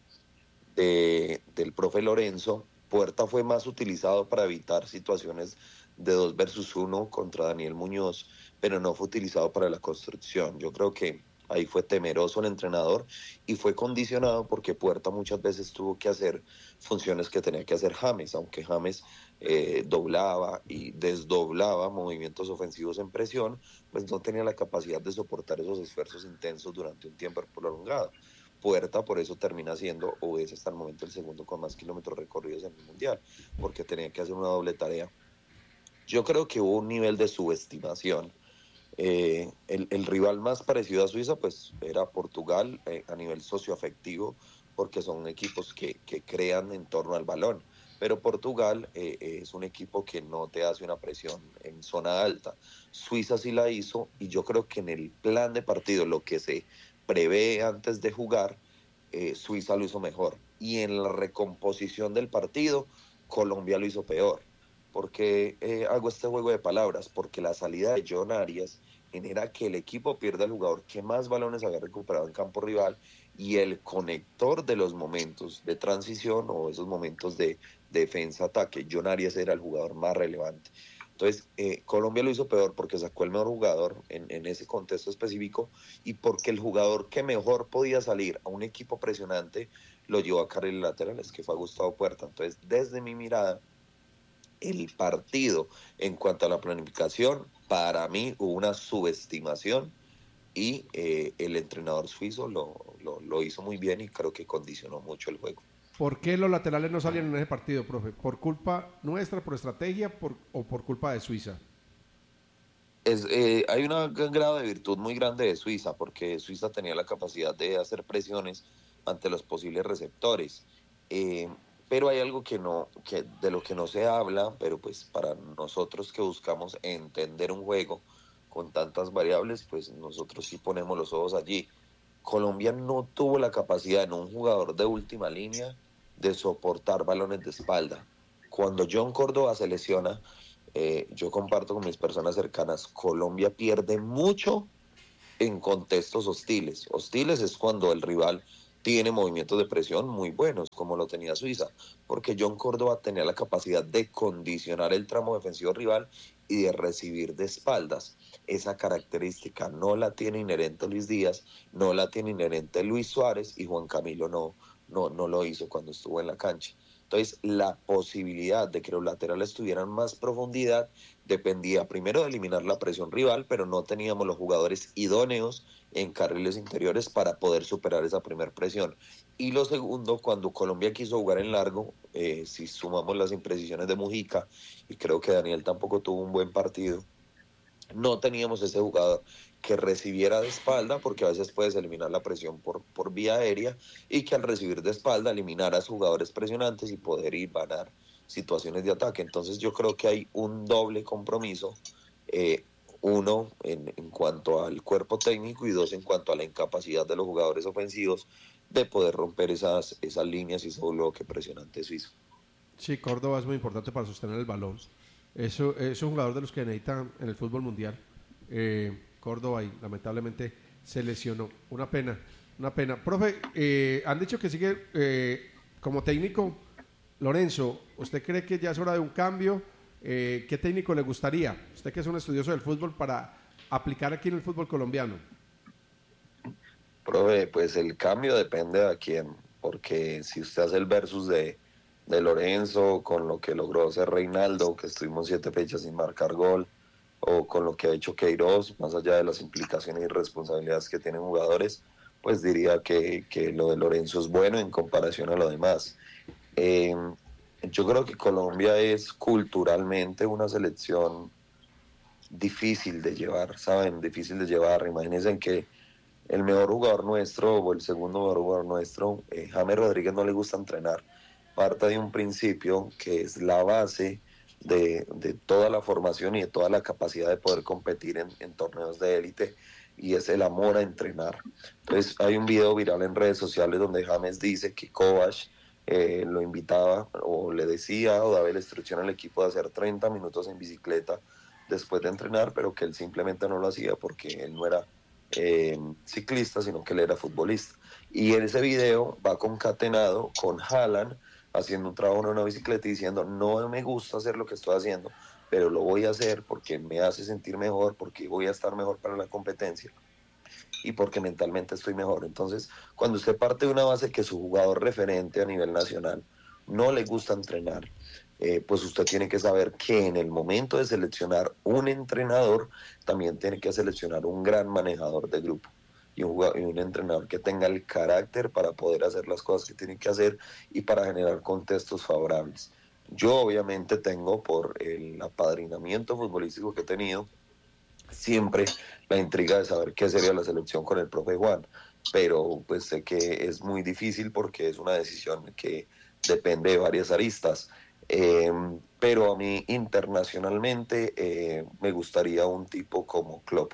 profe Lorenzo, Puerta fue más utilizado para evitar situaciones de 2 versus 1 contra Daniel Muñoz, pero no fue utilizado para la construcción. Yo creo que ahí fue temeroso el entrenador y fue condicionado porque Puerta muchas veces tuvo que hacer funciones que tenía que hacer James, aunque James doblaba y desdoblaba movimientos ofensivos en presión, pues no tenía la capacidad de soportar esos esfuerzos intensos durante un tiempo prolongado. Puerta por eso termina siendo, o es hasta el momento, el segundo con más kilómetros recorridos en el Mundial, porque tenía que hacer una doble tarea. Yo creo que hubo un nivel de subestimación. El rival más parecido a Suiza pues era Portugal a nivel socioafectivo, porque son equipos que crean en torno al balón, pero Portugal es un equipo que no te hace una presión en zona alta. Suiza sí la hizo, y yo creo que en el plan de partido, lo que se prevé antes de jugar, Suiza lo hizo mejor, y en la recomposición del partido Colombia lo hizo peor. ¿Por qué hago este juego de palabras? Porque la salida de John Arias genera que el equipo pierda el jugador que más balones había recuperado en campo rival, y el conector de los momentos de transición o esos momentos de defensa-ataque. John Arias era el jugador más relevante. Entonces, Colombia lo hizo peor porque sacó el mejor jugador en ese contexto específico, y porque el jugador que mejor podía salir a un equipo presionante lo llevó a carriles laterales, que fue a Gustavo Puerta. Entonces, desde mi mirada, el partido en cuanto a la planificación, para mí hubo una subestimación, y el entrenador suizo lo hizo muy bien y creo que condicionó mucho el juego. ¿Por qué los laterales no salieron en ese partido, profe? ¿Por culpa nuestra, por estrategia, o por culpa de Suiza? Hay un grado de virtud muy grande de Suiza, porque Suiza tenía la capacidad de hacer presiones ante los posibles receptores. Pero hay algo de lo que no se habla, pero pues para nosotros que buscamos entender un juego con tantas variables, pues nosotros sí ponemos los ojos allí. Colombia no tuvo la capacidad en un jugador de última línea de soportar balones de espalda. Cuando John Córdoba se lesiona, yo comparto con mis personas cercanas, Colombia pierde mucho en contextos hostiles. Hostiles es cuando el rival tiene movimientos de presión muy buenos, como lo tenía Suiza, porque John Córdoba tenía la capacidad de condicionar el tramo defensivo rival y de recibir de espaldas. Esa característica no la tiene inherente Luis Díaz, no la tiene inherente Luis Suárez, y Juan Camilo no lo hizo cuando estuvo en la cancha. Entonces, la posibilidad de que los laterales tuvieran más profundidad dependía primero de eliminar la presión rival, pero no teníamos los jugadores idóneos en carriles interiores para poder superar esa primera presión. Y lo segundo, cuando Colombia quiso jugar en largo, si sumamos las imprecisiones de Mujica, y creo que Daniel tampoco tuvo un buen partido, no teníamos ese jugador que recibiera de espalda, porque a veces puedes eliminar la presión por vía aérea, y que al recibir de espalda eliminara a sus jugadores presionantes y poder ir a ganar situaciones de ataque. Entonces yo creo que hay un doble compromiso, uno en cuanto al cuerpo técnico y dos en cuanto a la incapacidad de los jugadores ofensivos de poder romper esas líneas y ese bloque presionante suizo. Sí, Córdoba es muy importante para sostener el balón. Eso es un jugador de los que necesitan en el fútbol mundial. Córdoba, y lamentablemente se lesionó. Una pena. Profe, han dicho que sigue como técnico Lorenzo. ¿Usted cree que ya es hora de un cambio? ¿Qué técnico le gustaría? Usted que es un estudioso del fútbol, para aplicar aquí en el fútbol colombiano. Profe, pues el cambio depende de a quién, porque si usted hace el versus de Lorenzo con lo que logró hacer Reinaldo, que estuvimos 7 fechas sin marcar gol, o con lo que ha hecho Queiroz, más allá de las implicaciones y responsabilidades que tienen jugadores, pues diría que lo de Lorenzo es bueno en comparación a lo demás. Yo creo que Colombia es culturalmente una selección difícil de llevar, ¿saben? Difícil de llevar. Imagínense que el mejor jugador nuestro, o el segundo mejor jugador nuestro, James Rodríguez, no le gusta entrenar. Parte de un principio que es la base de toda la formación y de toda la capacidad de poder competir en torneos de élite, y es el amor a entrenar. Entonces hay un video viral en redes sociales donde James dice que Kovac lo invitaba o le decía o daba la instrucción al equipo de hacer 30 minutos en bicicleta después de entrenar, pero que él simplemente no lo hacía porque él no era ciclista, sino que él era futbolista. Y en ese video va concatenado con Haaland haciendo un trabajo en una bicicleta y diciendo: no me gusta hacer lo que estoy haciendo, pero lo voy a hacer porque me hace sentir mejor, porque voy a estar mejor para la competencia y porque mentalmente estoy mejor. Entonces, cuando usted parte de una base que su jugador referente a nivel nacional no le gusta entrenar, pues usted tiene que saber que en el momento de seleccionar un entrenador, también tiene que seleccionar un gran manejador de grupo y un entrenador que tenga el carácter para poder hacer las cosas que tiene que hacer y para generar contextos favorables. Yo obviamente tengo, por el apadrinamiento futbolístico que he tenido, siempre la intriga de saber qué sería la selección con el profe Juan, pero pues sé que es muy difícil porque es una decisión que depende de varias aristas. Pero a mí internacionalmente me gustaría un tipo como Klopp.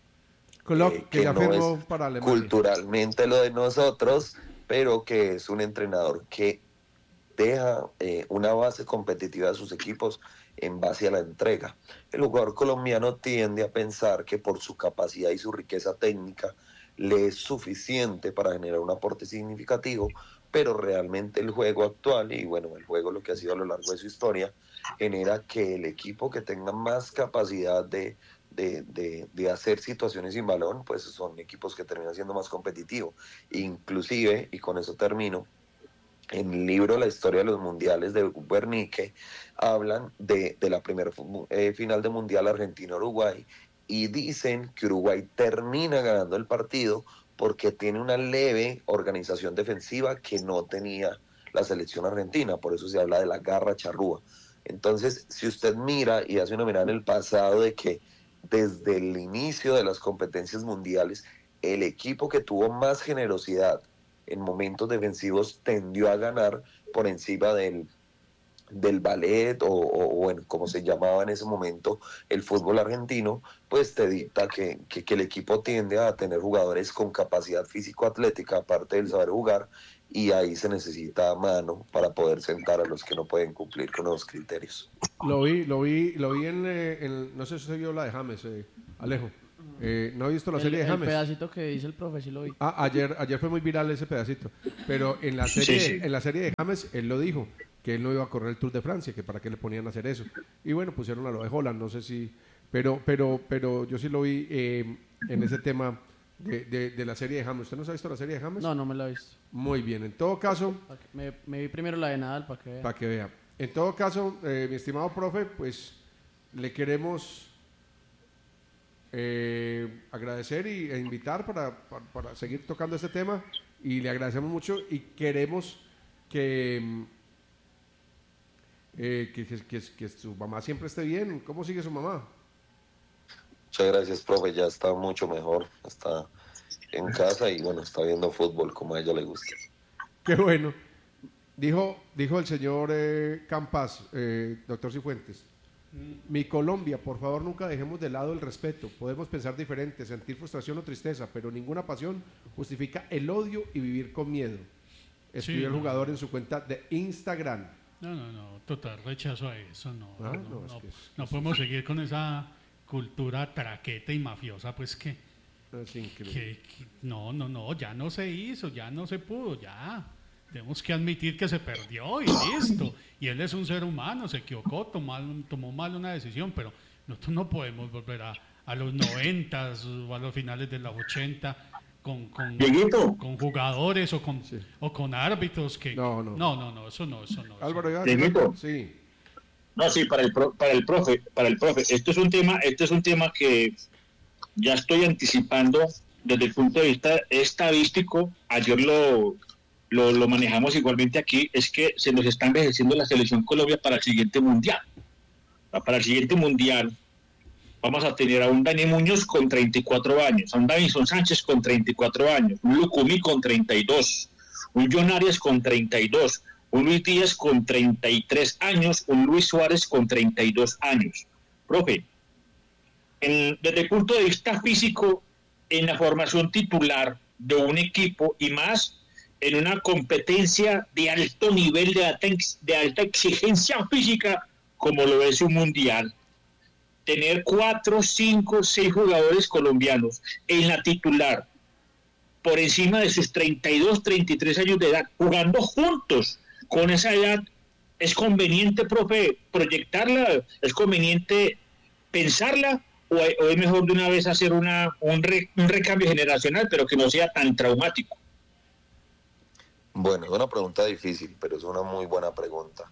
Que ya no firmó es para Alemania. Culturalmente lo de nosotros, pero que es un entrenador que deja una base competitiva de sus equipos en base a la entrega. El jugador colombiano tiende a pensar que por su capacidad y su riqueza técnica le es suficiente para generar un aporte significativo, pero realmente el juego actual, y bueno, el juego lo que ha sido a lo largo de su historia, genera que el equipo que tenga más capacidad de hacer situaciones sin balón, pues son equipos que terminan siendo más competitivos. Inclusive, y con eso termino, en el libro La historia de los mundiales de Wernicke hablan de la primera final de mundial Argentina-Uruguay, y dicen que Uruguay termina ganando el partido porque tiene una leve organización defensiva que no tenía la selección argentina. Por eso se habla de la garra charrúa. Entonces, si usted mira y hace una mirada en el pasado, de que desde el inicio de las competencias mundiales, el equipo que tuvo más generosidad en momentos defensivos tendió a ganar por encima del ballet o bueno, como se llamaba en ese momento el fútbol argentino, pues te dicta que el equipo tiende a tener jugadores con capacidad físico-atlética, aparte del saber jugar, y ahí se necesita mano para poder sentar a los que no pueden cumplir con los criterios. Lo vi en no sé si soy yo la de James, Alejo. No he visto la serie de James. El pedacito que dice el profe, sí lo vi. Ayer fue muy viral ese pedacito, pero en la serie, en la serie de James él lo dijo, que él no iba a correr el Tour de Francia, que para qué le ponían a hacer eso. Y bueno, pusieron a lo de Holland, no sé si, pero yo sí lo vi en ese tema de la serie de James. ¿Usted no se ha visto la serie de James? No me la he visto. Muy bien, en todo caso... Me vi primero la de Nadal para que vea. Para que vea. En todo caso, mi estimado profe, pues le queremos agradecer e invitar para seguir tocando este tema, y le agradecemos mucho y queremos que su mamá siempre esté bien. ¿Cómo sigue su mamá? Muchas gracias, profe, ya está mucho mejor, está en casa y bueno, está viendo fútbol como a ella le gusta. Qué bueno. Dijo el señor Campas, doctor Cifuentes, mi Colombia, por favor nunca dejemos de lado el respeto. Podemos pensar diferente, sentir frustración o tristeza, pero ninguna pasión justifica el odio y vivir con miedo. Escribió el jugador en su cuenta de Instagram. No, total rechazo a eso. No podemos seguir con esa cultura traqueta y mafiosa, pues que... Es increíble. No, ya no se hizo, ya no se pudo, ya. Tenemos que admitir que se perdió y listo. Y él es un ser humano, se equivocó, tomó mal una decisión, pero nosotros no podemos volver a los 90s o a los finales de los 80 con jugadores o con árbitros que... No, eso no. Álvaro, sí. No, sí, para el profe, este es un tema que ya estoy anticipando desde el punto de vista estadístico. Ayer lo manejamos igualmente aquí, es que se nos está envejeciendo la selección Colombia para el siguiente mundial. Para el siguiente mundial vamos a tener a un Dani Muñoz con 34 años, a un Davinson Sánchez con 34 años, un Lucumí con 32, un John Arias con 32, un Luis Díaz con 33 años, un Luis Suárez con 32 años. Profe, desde el punto de vista físico, en la formación titular de un equipo y más en una competencia de alto nivel, de alta exigencia física, como lo es un mundial, tener 4, 5, 6 jugadores colombianos en la titular, por encima de sus 32, 33 años de edad, jugando juntos con esa edad, ¿es conveniente, profe, proyectarla? ¿Es conveniente pensarla? ¿O es mejor de una vez hacer un recambio generacional, pero que no sea tan traumático? Bueno, es una pregunta difícil, pero es una muy buena pregunta.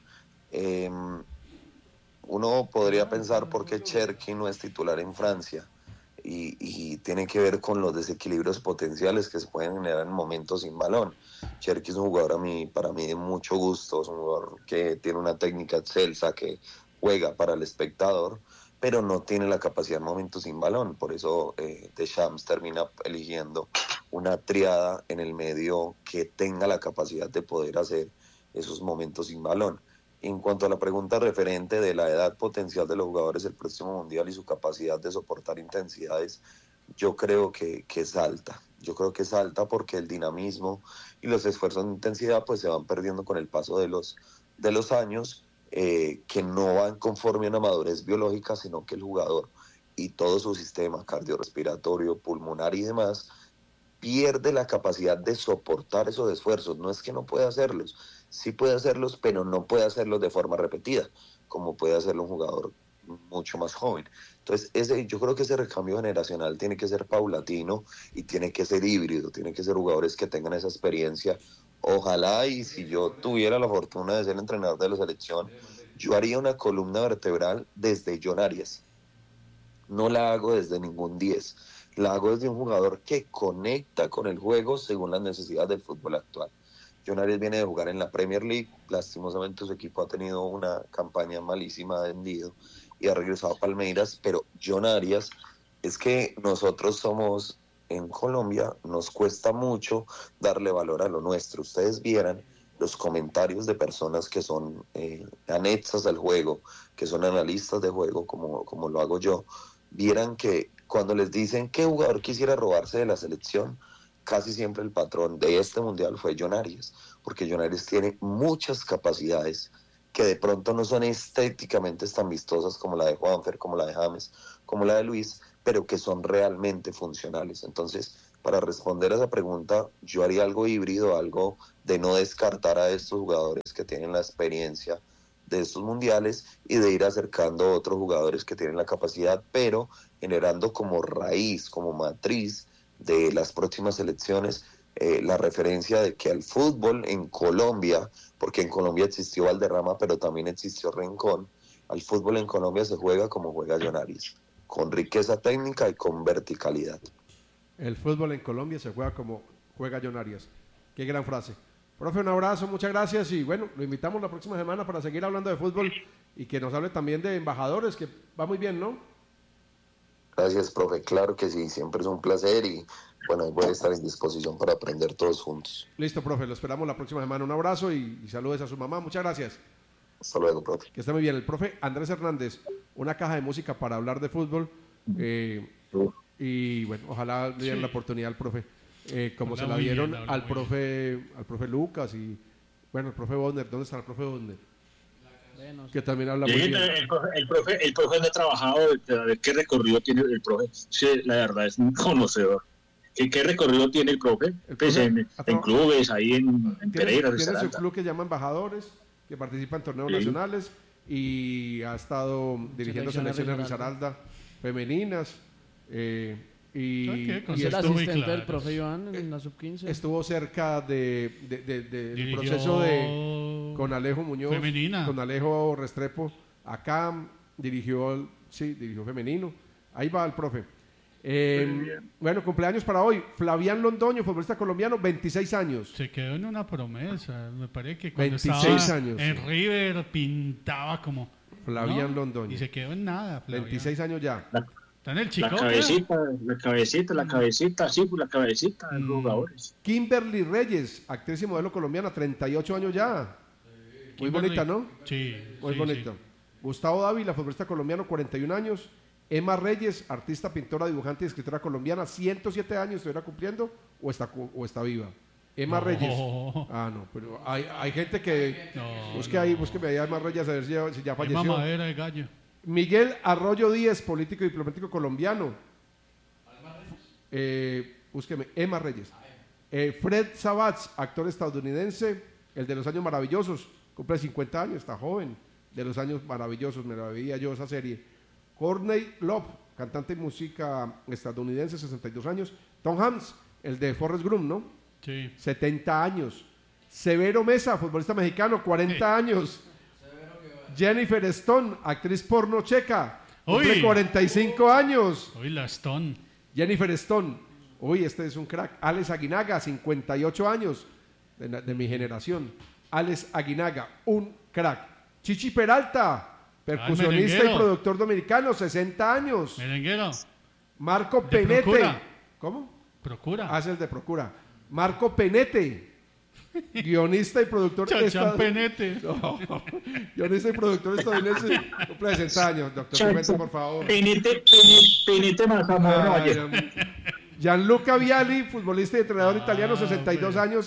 Uno podría pensar por qué Cherki no es titular en Francia, y tiene que ver con los desequilibrios potenciales que se pueden generar en momentos sin balón. Cherki es un jugador para mí de mucho gusto, es un jugador que tiene una técnica excelsa, que juega para el espectador, pero no tiene la capacidad en momentos sin balón. Por eso Deschamps termina eligiendo una triada en el medio que tenga la capacidad de poder hacer esos momentos sin balón. En cuanto a la pregunta referente de la edad potencial de los jugadores del próximo mundial y su capacidad de soportar intensidades, yo creo que es alta. Yo creo que es alta porque el dinamismo y los esfuerzos de intensidad pues se van perdiendo con el paso de los años, que no van conforme a una madurez biológica, sino que el jugador y todo su sistema cardiorrespiratorio, pulmonar y demás pierde la capacidad de soportar esos esfuerzos. No es que no pueda hacerlos, sí puede hacerlos, pero no puede hacerlos de forma repetida, como puede hacerlo un jugador mucho más joven. Entonces, yo creo que ese recambio generacional tiene que ser paulatino y tiene que ser híbrido, tiene que ser jugadores que tengan esa experiencia. Ojalá, y si yo tuviera la fortuna de ser entrenador de la selección, yo haría una columna vertebral desde John Arias. No la hago desde ningún 10, la hago desde un jugador que conecta con el juego según las necesidades del fútbol actual. John Arias viene de jugar en la Premier League, lastimosamente su equipo ha tenido una campaña malísima, ha vendido y ha regresado a Palmeiras, pero John Arias, es que nosotros somos en Colombia nos cuesta mucho darle valor a lo nuestro. Ustedes vieran los comentarios de personas que son anexas al juego, que son analistas de juego, como lo hago yo, vieran que cuando les dicen qué jugador quisiera robarse de la selección, casi siempre el patrón de este mundial fue John Arias, porque John Arias tiene muchas capacidades que de pronto no son estéticamente tan vistosas como la de Juanfer, como la de James, como la de Luis, pero que son realmente funcionales. Entonces, para responder a esa pregunta, yo haría algo híbrido, algo de no descartar a estos jugadores que tienen la experiencia de estos mundiales y de ir acercando a otros jugadores que tienen la capacidad, pero generando como raíz, como matriz de las próximas elecciones, la referencia de que al fútbol en Colombia, porque en Colombia existió Valderrama, pero también existió Rincón, al fútbol en Colombia se juega como juega John Arias, con riqueza técnica y con verticalidad. El fútbol en Colombia se juega como juega John Arias. Qué gran frase. Profe, un abrazo, muchas gracias y bueno, lo invitamos la próxima semana para seguir hablando de fútbol y que nos hable también de embajadores, que va muy bien, ¿no? Gracias, profe, claro que sí, siempre es un placer y bueno, voy a estar en disposición para aprender todos juntos. Listo, profe, lo esperamos la próxima semana. Un abrazo y saludos a su mamá, muchas gracias. Hasta luego, profe. Que esté muy bien. El profe Andrés Hernández, una caja de música para hablar de fútbol. Y bueno, ojalá le dieran la oportunidad al profe, como se la dieron al profe Lucas y bueno, el profe Bodner. ¿Dónde está el profe Bodner? Que también habla muy bien. El profe no ha trabajado, a ver qué recorrido tiene el profe. Sí, la verdad es un conocedor. ¿Qué recorrido tiene el profe? Pues en clubes, ahí en Pereira. Tiene su club que se llama Embajadores, que participa en torneos nacionales y ha estado dirigiendo selecciones Risaralda femeninas. Y el asistente del profe Iván en la sub-15 estuvo cerca del proceso con Alejo Muñoz, femenina. Con Alejo Restrepo acá dirigió femenino. Ahí va el profe. Bueno, cumpleaños para hoy. Flavián Londoño, futbolista colombiano, 26 años. Se quedó en una promesa. Me parece que cuando 26 estaba años, en River pintaba como Flavián Londoño. Y se quedó en nada. Flavián. 26 años ya. Está en el Chico. La cabecita, sí, pues la cabecita de los jugadores. Kimberly Reyes, actriz y modelo colombiana, 38 años ya. Muy bonita, ¿no? Sí. Muy bonita. Sí. Gustavo Dávila, futbolista colombiano, 41 años. Emma Reyes, artista, pintora, dibujante y escritora colombiana, 107 años, ¿estuviera cumpliendo o está viva? Emma Reyes. Ah, no, pero hay gente que... Búsqueme ahí a Emma Reyes a ver si ya falleció. Emma Madera de Gallo. Miguel Arroyo Díez, político y diplomático colombiano. Búsqueme, Emma Reyes. Fred Savage, actor estadounidense, el de Los Años Maravillosos, cumple 50 años, está joven, de Los Años Maravillosos, me la veía yo esa serie. Courtney Love, cantante y música estadounidense, 62 años. Tom Hanks, el de Forrest Gump, ¿no? Sí. 70 años. Severo Mesa, futbolista mexicano, 40 años. Jennifer Stone, actriz porno checa, cumple 45 años. Uy, la Stone. Jennifer Stone. Uy, este es un crack. Alex Aguinaga, 58 años, de mi generación. Alex Aguinaga, un crack. Chichi Peralta, percusionista y productor dominicano, 60 años. Merenguero. Marco Penete. Procura. ¿Cómo? Procura. Es el de Procura. Marco Penete, guionista y productor Penete. No, guionista y productor estadounidense, cumple 60 años. Doctor Pimenta, por favor. Penete Mazamorro. Gianluca Vialli, futbolista y entrenador italiano, 62 años.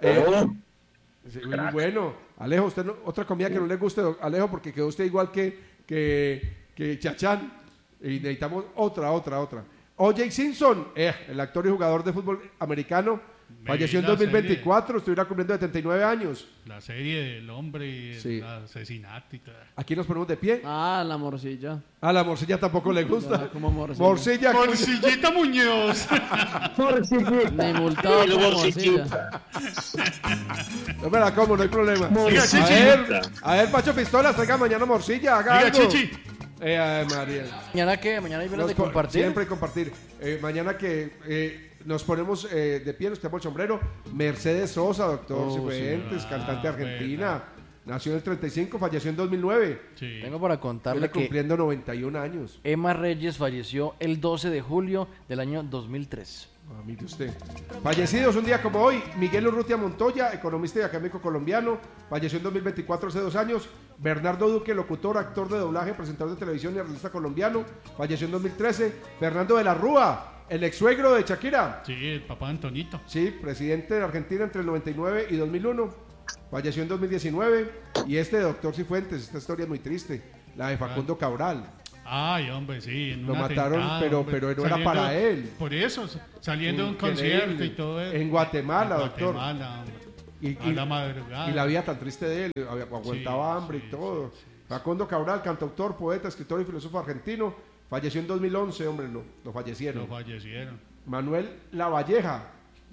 Bueno, Alejo, usted otra comida que no le guste, Alejo, porque quedó usted igual que Chachán. Y necesitamos otra. O.J. Simpson, el actor y jugador de fútbol americano, falleció en 2024, estuviera cumpliendo 79 años. La serie del hombre y el asesinato y todo. Aquí nos ponemos de pie. La morcilla. La morcilla tampoco le gusta. Como morcilla. Morcillita Muñoz. Me multado como morcilla. No me la como, no hay problema. A ver, Pacho Pistolas, traiga mañana morcilla, haga algo. Chichi. María. ¿Mañana qué? ¿Mañana hay velas de compartir? Siempre compartir. Mañana que nos ponemos de pie, nos quedamos el sombrero. Mercedes Sosa, doctor Cifuentes, cantante argentina. Nació en el 35, falleció en 2009. Sí. Tengo para contarle que cumpliendo 91 años. Emma Reyes falleció el 12 de julio del año 2003. Mire usted. Fallecidos un día como hoy, Miguel Urrutia Montoya, economista y académico colombiano, falleció en 2024, hace 2 años. Bernardo Duque, locutor, actor de doblaje, presentador de televisión y artista colombiano, falleció en 2013. Fernando de la Rúa, el ex suegro de Shakira. Sí, el papá de Antonito. Sí, presidente de Argentina entre el 99 y 2001, falleció en 2019. Y Doctor Cifuentes, esta historia es muy triste, la de Facundo Cabral. Ay, hombre, sí. Lo mataron, pero no era para él. Por eso, saliendo de un concierto y todo eso. En Guatemala, doctor. Y la madrugada. Y la vida tan triste de él, aguantaba hambre y todo. Sí. Facundo Cabral, cantautor, poeta, escritor y filósofo argentino, falleció en 2011, hombre, lo fallecieron. Manuel Lavalleja.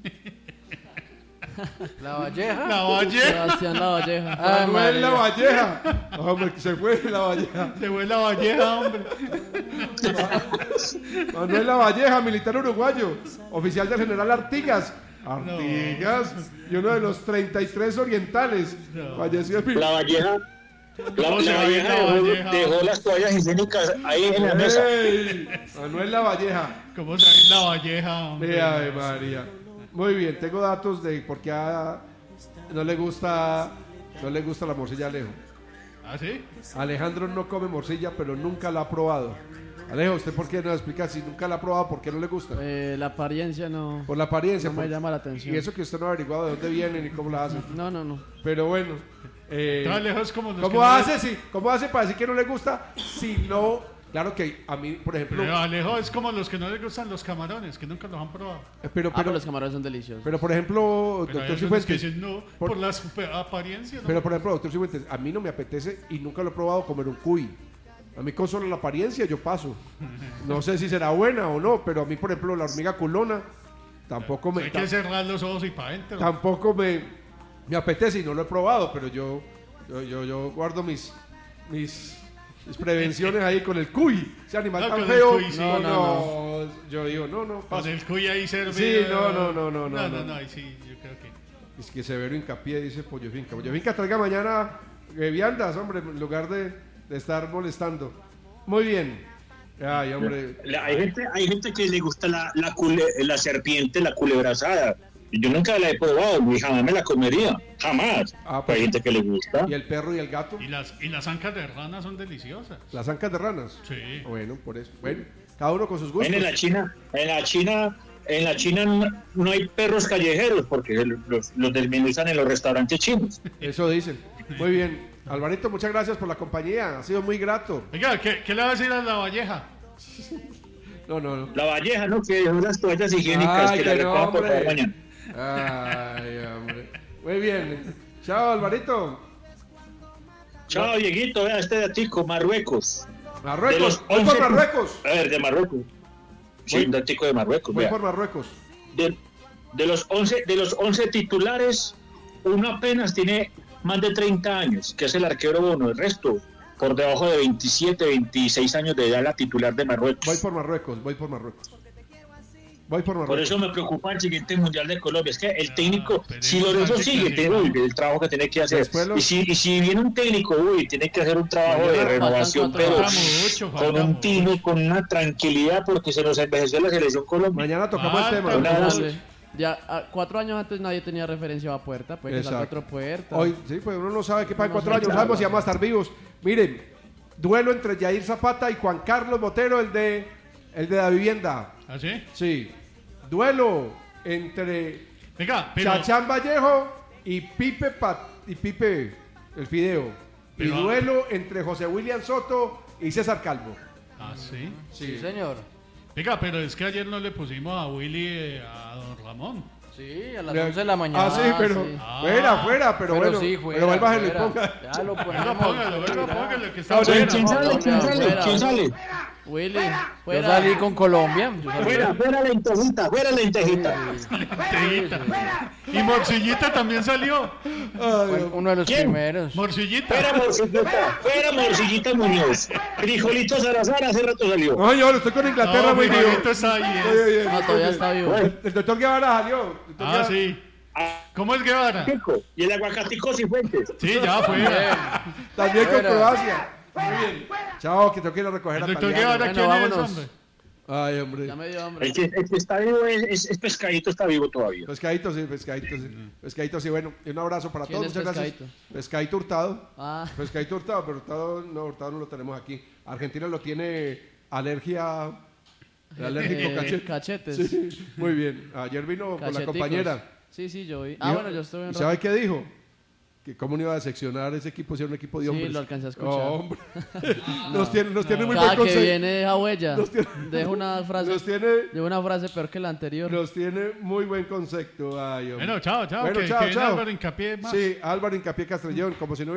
Lavalleja. Sebastián Lavalleja. Manuel Lavalleja. Hombre, se fue Lavalleja. Se fue Lavalleja, hombre. Manuel Lavalleja, militar uruguayo, oficial del general Artigas. Y uno de los 33 orientales. Falleció en Lavalleja. Dejó las toallas higiénicas ahí en la mesa. Manuel Lavalleja. ¿Cómo sabes Lavalleja, hombre? Ave María. Muy bien, tengo datos de por qué no le gusta la morcilla a Alejo. ¿Ah, sí? Alejandro no come morcilla, pero nunca la ha probado. Alejo, ¿usted por qué no explica si nunca la ha probado? ¿Por qué no le gusta? La apariencia no. Por la apariencia. No me llama la atención. Y eso que usted no ha averiguado de dónde viene ni cómo la hace. No. Pero bueno. ¿Cómo hace para decir que no le gusta si no? Claro que a mí, por ejemplo... Pero Alejo es como los que no les gustan los camarones, que nunca los han probado. Pero los camarones son deliciosos. Pero por ejemplo, doctor Cifuentes... Que dicen no, por la apariencia. ¿No? Pero por ejemplo, doctor Cifuentes, a mí no me apetece y nunca lo he probado comer un cuy. A mí con solo la apariencia yo paso. No sé si será buena o no, pero a mí, por ejemplo, la hormiga culona tampoco me... Hay que cerrar los ojos y para adentro. Tampoco me apetece y no lo he probado, pero yo guardo mis prevenciones ahí con el cuy. Ese animal tan feo. Cuy, sí. No. Yo digo, no. Con el cuy ahí servido. Sí, no. Ahí sí, yo creo que... Es que severo hincapié, dice Pollo Finca. Pollo Finca, traiga mañana viandas, hombre, en lugar de estar molestando. Muy bien. Ay, hombre. Hay gente que le gusta la serpiente, la culebra asada. Yo nunca la he probado y jamás me la comería. Jamás. Pues, hay gente que le gusta. ¿Y el perro y el gato? Y las ancas de rana son deliciosas. ¿Las ancas de ranas? Sí. Bueno, por eso. Bueno, cada uno con sus gustos. En la China no hay perros callejeros porque los desmenuzan en los restaurantes chinos. Eso dicen. Muy bien. Alvarito, muchas gracias por la compañía. Ha sido muy grato. Venga, ¿qué le va a decir a Lavalleja? No. Lavalleja, ¿no? Que dejó las toallas higiénicas. Ay, que no, hombre. Mañana. Ay, hombre. Muy bien. Chao, Alvarito. Chao, Dieguito. Vea este datico, Marruecos. Marruecos. Voy por Marruecos. A ver, de Marruecos. Sí, un datico de Marruecos. Voy por Marruecos. De los 11 titulares, uno apenas tiene más de 30 años, que es el arquero Bono. El resto, por debajo de 27, 26 años de edad, la titular de Marruecos. Voy por Marruecos. Por eso me preocupa el siguiente Mundial de Colombia. Es que el técnico, si Lorenzo sigue, el trabajo que tiene que hacer. Y si viene un técnico, tiene que hacer un trabajo de renovación, pero con un tino, con una tranquilidad, porque se nos envejeció la selección colombiana. Mañana tocamos el tema. Ya 4 años antes nadie tenía referencia a Puerta, pues las 4 puertas. Hoy, sí, pues uno no sabe qué pasa en 4 años, no sabemos si vamos a estar vivos. Miren, duelo entre Yair Zapata y Juan Carlos Botero, el de la vivienda. ¿Ah, sí? Sí. Duelo entre Chachán Vallejo y Pipe el Fideo. Y duelo entre José William Soto y César Calvo. ¿Ah, sí? Sí, señor. Venga, pero es que ayer no le pusimos a Willy a don Ramón. Sí, a las 11 de la mañana. Ah, sí, pero fuera, pero bueno. Sí, pero vuelva a le ponga. Ya lo ponemos. Póngalo, que está fuera. ¿Quién sale? Willy, fuera. Yo salí con Colombia. Fuera lentejita. Y Morcillita también salió. Uno de los primeros. Morcillita. Fuera Morcillita Muñoz. Frijolito Salazar hace rato salió. No, yo estoy con Inglaterra muy vivo. Está ahí, No, todavía está vivo. El doctor Guevara salió. Sí. ¿Cómo es Guevara? Y el aguacatico Cifuentes. Sí, ya fue. También con Croacia. Muy bien. Chao, que tengo que ir a recoger el a doctor Guevara, ¿quién es, hombre? Ay, hombre. Ya me dio hambre. El que está vivo es Pescadito, está vivo todavía. Pescadito, sí. Pescadito, sí. Bueno, un abrazo para todos. Muchas gracias. Pescadito Hurtado. Pescadito Hurtado, pero Hurtado no lo tenemos aquí. Argentina lo tiene alérgico cachetes. Sí, muy bien. Ayer vino con la compañera. Sí, yo vi. Bueno, yo estuve en ¿sabe qué dijo? Que cómo no iba a seccionar ese equipo si era un equipo de hombres. Sí, lo alcancé a escuchar. Oh, hombre. Nos tiene muy buen concepto. Cada que viene deja huella. Deja una frase peor que la anterior. Nos tiene muy buen concepto. Ay, bueno, chao. Bueno, chao. Álvaro Hincapié más. Sí, Álvaro Hincapié Castrellón, como si no